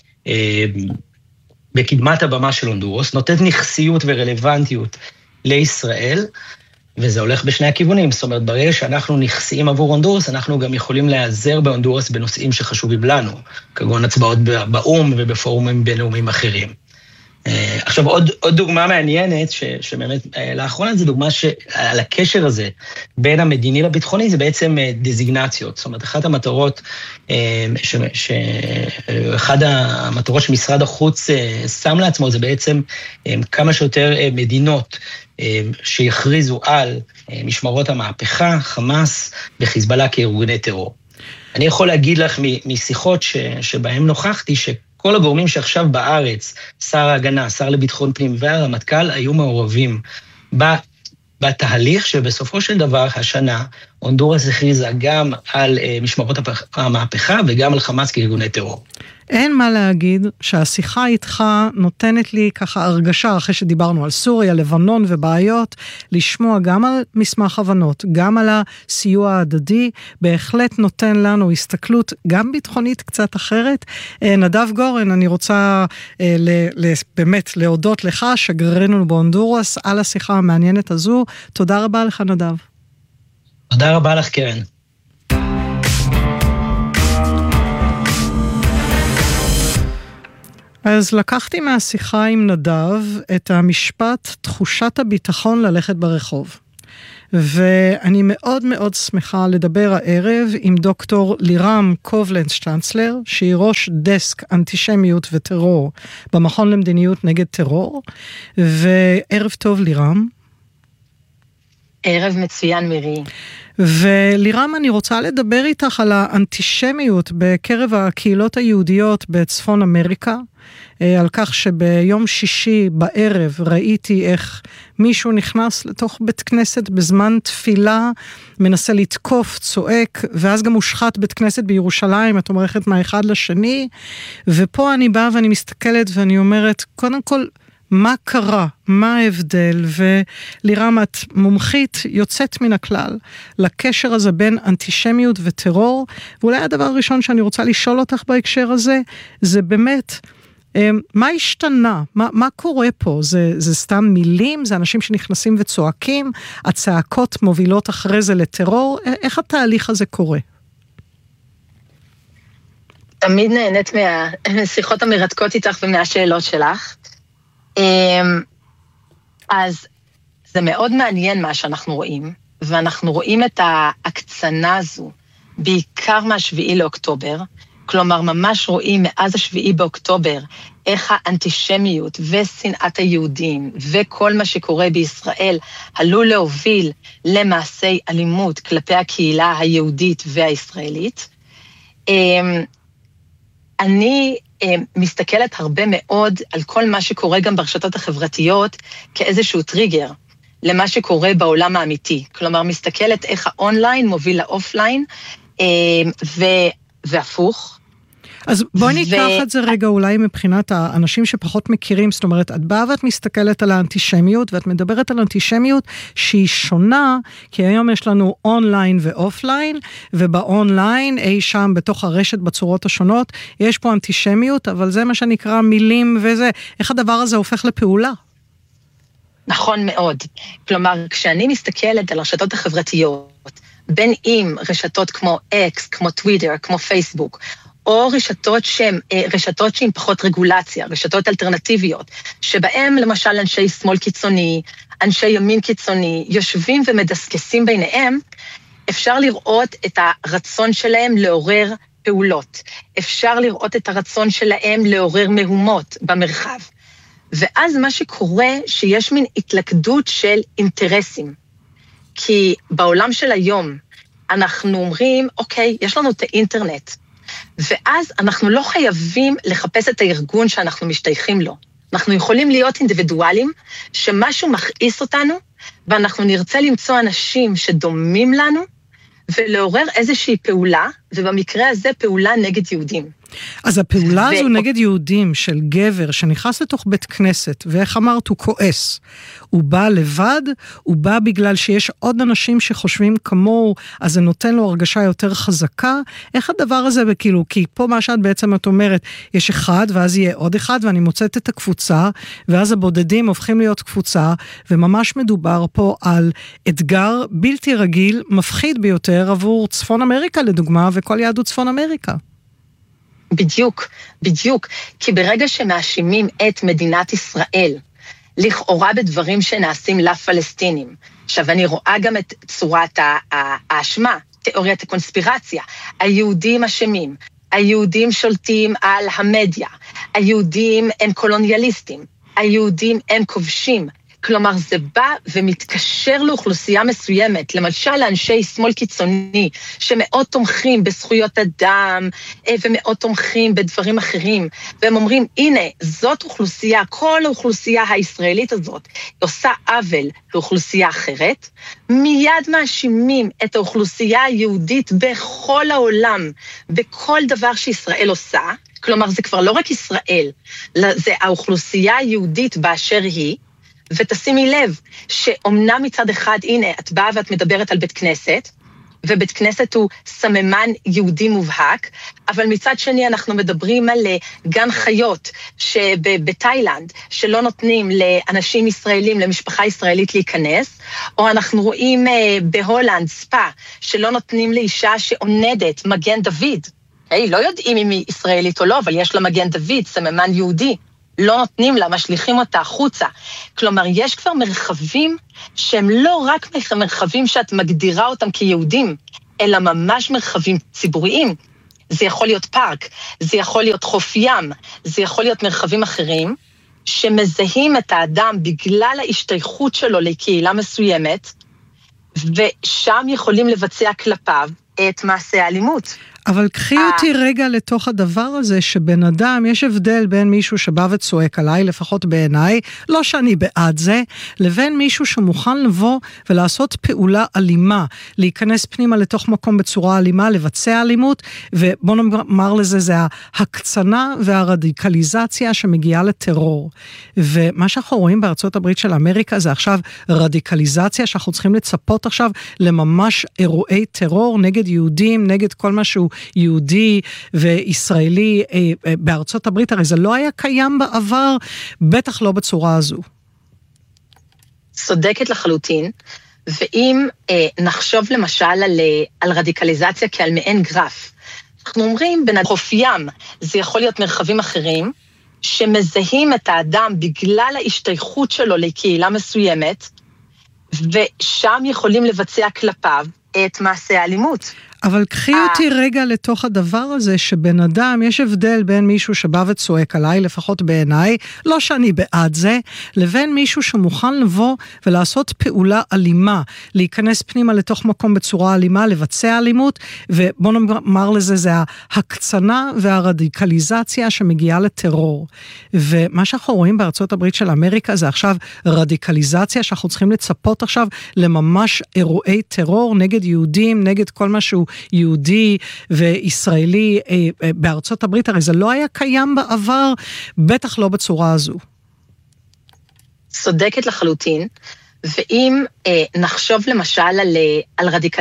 [SPEAKER 15] בקדמת הבמה של הונדורס, נותנת נכסיות ורלוונטיות לישראל, וזה הולך בשני הכיוונים. זאת אומרת, ברגע שאנחנו נכסיים עבור הונדורס, אנחנו גם יכולים להיעזר בהונדורס בנושאים שחשובים לנו, כגון הצבעות באום ובפורומים בינלאומיים אחרים. עכשיו, עוד, עוד דוגמה מעניינת, ש, שבאמת, לאחרונה זו דוגמה שעל הקשר הזה, בין המדיני לביטחוני, זה בעצם דזיגנציות. זאת אומרת, אחת המטרות, ש, ש, אחד המטרות שמשרד החוץ שם לעצמו, זה בעצם כמה שיותר מדינות שיכריזו על משמרות המהפכה, חמאס וחיזבאללה כארגוני טרור. אני יכול להגיד לך משיחות ש, שבהם נוכחתי, ש כל הגורמים שעכשיו בארץ, שר ההגנה, שר לביטחון פנים והרמטכ"ל, היו מעורבים בתהליך שבסופו של דבר, השנה, הונדורס הכריזה גם על משמרות המהפכה וגם על חמאס כארגוני טרור.
[SPEAKER 1] אין מה להגיד שהשיחה איתך נותנת לי ככה הרגשה, אחרי שדיברנו על סוריה, לבנון ובעיות, לשמוע גם על מסמך הבנות, גם על הסיוע ההדדי, בהחלט נותן לנו הסתכלות גם ביטחונית קצת אחרת. נדב גורן, אני רוצה באמת להודות לך, שגררנו בהונדורס, על השיחה המעניינת הזו. תודה רבה לך, נדב.
[SPEAKER 15] תודה רבה לך, קרן.
[SPEAKER 1] אז לקחתי מהשיחה עם נדב את המשפט תחושת הביטחון ללכת ברחוב. ואני מאוד מאוד שמחה לדבר הערב עם דוקטור לירם קובלנץ-צ'אנסלר, שהיא ראש דסק אנטישמיות וטרור במכון למדיניות נגד טרור. וערב טוב לירם.
[SPEAKER 16] ערב מצוין מירי.
[SPEAKER 1] ולירם, אני רוצה לדבר איתך על האנטישמיות בקרב הקהילות היהודיות בצפון אמריקה, על כך שביום שישי בערב ראיתי איך מישהו נכנס לתוך בית כנסת בזמן תפילה, מנסה לתקוף, צועק, ואז גם הושחת בית כנסת בירושלים, את אומרת מהאחד לשני, ופה אני באה ואני מסתכלת ואני אומרת, קודם כל, מה קרה? מה ההבדל? ולירם, את מומחית יוצאת מן הכלל לקשר הזה בין אנטישמיות וטרור, ואולי הדבר הראשון שאני רוצה לשאול אותך בהקשר הזה, זה באמת, מה השתנה? מה, מה קורה פה? זה, זה סתם מילים? זה אנשים שנכנסים וצועקים? הצעקות מובילות אחרי זה לטרור? איך התהליך הזה קורה?
[SPEAKER 16] תמיד נהנית מהשיחות המרתקות איתך ומהשאלות שלך. אז זה מאוד מעניין מה שאנחנו רואים, ואנחנו רואים את ההקצנה הזו, בעיקר מהשביעי לאוקטובר, כלומר ממש רואים מאז השביעי באוקטובר, איך האנטישמיות ושנאת היהודים, וכל מה שקורה בישראל, עלול להוביל למעשי אלימות כלפי הקהילה היהודית והישראלית. אני מסתכלת הרבה מאוד על כל מה שקורה גם ברשתות החברתיות כאיזשהו טריגר למה שקורה בעולם האמיתי. כלומר, מסתכלת איך האונליין מוביל לאופליין ו... והפוך.
[SPEAKER 1] אז בואי ניקח ו... את זה רגע אולי מבחינת האנשים שפחות מכירים, זאת אומרת, את באה ואת מסתכלת על האנטישמיות, ואת מדברת על אנטישמיות שהיא שונה, כי היום יש לנו אונליין ואופליין, ובאונליין, אי שם בתוך הרשת בצורות השונות, יש פה אנטישמיות, אבל זה מה שנקרא מילים וזה, איך הדבר הזה הופך לפעולה?
[SPEAKER 16] נכון מאוד. כלומר, כשאני מסתכלת על הרשתות החברתיות, בין אם רשתות כמו אקס, כמו טוויטר, כמו פייסבוק, או רשתות שהן, רשתות שהן פחות רגולציה, רשתות אלטרנטיביות, שבהם למשל אנשי שמאל קיצוני, אנשי ימין קיצוני, יושבים ומדסקסים ביניהם, אפשר לראות את הרצון שלהם לעורר פעולות. אפשר לראות את הרצון שלהם לעורר מהומות במרחב. ואז מה שקורה, שיש מין התלכדות של אינטרסים. כי בעולם של היום, אנחנו אומרים, אוקיי, יש לנו את האינטרנט, ואז אנחנו לא חייבים לחפש את הארגון שאנחנו משתייכים לו. אנחנו יכולים להיות אינדיבידואלים, שמשהו מכעיס אותנו, ואנחנו נרצה למצוא אנשים שדומים לנו, ולעורר איזושהי פעולה, ובמקרה הזה פעולה נגד יהודים.
[SPEAKER 1] אז הפעולה ו... הזו נגד יהודים של גבר שנכנס לתוך בית כנסת, ואיך אמרת, הוא כועס. הוא בא לבד, הוא בא בגלל שיש עוד אנשים שחושבים כמוהו, אז זה נותן לו הרגשה יותר חזקה. איך הדבר הזה, וכאילו, כי פה מה שאת בעצם את אומרת, יש אחד, ואז יהיה עוד אחד, ואני מוצאת את הקבוצה, ואז הבודדים הופכים להיות קבוצה, וממש מדובר פה על אתגר בלתי רגיל, מפחיד ביותר עבור צפון אמריקה לדוגמה, וכל יהדות צפון אמריקה.
[SPEAKER 16] בדיוק, בדיוק, כי ברגע שמאשימים את מדינת ישראל, לכאורה בדברים שנעשים לפלסטינים, עכשיו אני רואה גם את צורת האשמה, תיאוריית הקונספירציה, היהודים אשמים, היהודים שולטים על המדיה, היהודים הם קולוניאליסטים, היהודים הם כובשים, כלומר זה בא ומתקשר לאוכלוסייה מסוימת, למשל לאנשי שמאל קיצוני, שמאוד תומכים בזכויות אדם, ומאוד תומכים בדברים אחרים, והם אומרים, הנה, זאת אוכלוסייה, כל האוכלוסייה הישראלית הזאת, עושה עוול לאוכלוסייה אחרת, מיד מאשימים את האוכלוסייה היהודית בכל העולם, בכל דבר שישראל עושה, כלומר זה כבר לא רק ישראל, זה האוכלוסייה היהודית באשר היא, ותשימי לב, שאומנם מצד אחד, הנה, את באה ואת מדברת על בית כנסת, ובית כנסת הוא סממן יהודי מובהק, אבל מצד שני אנחנו מדברים על גן חיות שבתאילנד, שלא נותנים לאנשים ישראלים, למשפחה ישראלית להיכנס, או אנחנו רואים בהולנד, ספה, שלא נותנים לאישה שעונדת מגן דוד. היי, לא יודעים אם היא ישראלית או לא, אבל יש לה מגן דוד, סממן יהודי. לא נותנים לה, משליחים אותה החוצה. כלומר, יש כבר מרחבים שהם לא רק מרחבים שאת מגדירה אותם כיהודים, אלא ממש מרחבים ציבוריים. זה יכול להיות פארק, זה יכול להיות חוף ים, זה יכול להיות מרחבים אחרים, שמזהים את האדם בגלל ההשתייכות שלו לקהילה מסוימת, ושם יכולים לבצע כלפיו את מעשה האלימות.
[SPEAKER 1] אבל קחי אותי רגע לתוך הדבר הזה, שבן אדם, יש הבדל בין מישהו שבא וצועק עליי, לפחות בעיניי, לא שאני בעד זה, לבין מישהו שמוכן לבוא ולעשות פעולה אלימה, להיכנס פנימה לתוך מקום בצורה אלימה, לבצע אלימות, ובוא נאמר לזה, זה ההקצנה והרדיקליזציה שמגיעה לטרור. ומה שאנחנו רואים בארצות הברית של אמריקה, זה עכשיו רדיקליזציה, שאנחנו צריכים לצפות עכשיו לממש אירועי טרור נגד יהודים, נגד כל משהו יהודי וישראלי בארצות הברית, הרי זה לא היה קיים בעבר, בטח לא בצורה הזו.
[SPEAKER 16] צודקת לחלוטין, ואם אה, נחשוב למשל על, על רדיקליזציה כעל מעין גרף, אנחנו אומרים בין חוף ים, זה יכול להיות מרחבים אחרים, שמזהים את האדם בגלל ההשתייכות שלו לקהילה מסוימת, ושם יכולים לבצע כלפיו את מעשה האלימות.
[SPEAKER 1] אבל קחי אותי רגע לתוך הדבר הזה, שבן אדם, יש הבדל בין מישהו שבא וצועק עליי, לפחות בעיניי, לא שאני בעד זה, לבין מישהו שמוכן לבוא ולעשות פעולה אלימה, להיכנס פנימה לתוך מקום בצורה אלימה, לבצע אלימות, ובוא נאמר לזה, זה ההקצנה והרדיקליזציה שמגיעה לטרור. ומה שאנחנו רואים בארצות הברית של אמריקה, זה עכשיו רדיקליזציה, שאנחנו צריכים לצפות עכשיו לממש אירועי טרור נגד יהודים, נגד כל משהו יהודי וישראלי בארצות הברית, הרי זה לא היה קיים בעבר, בטח לא בצורה הזו.
[SPEAKER 16] צודקת לחלוטין, ואם אה, נחשוב למשל על, על רדיקליזציה,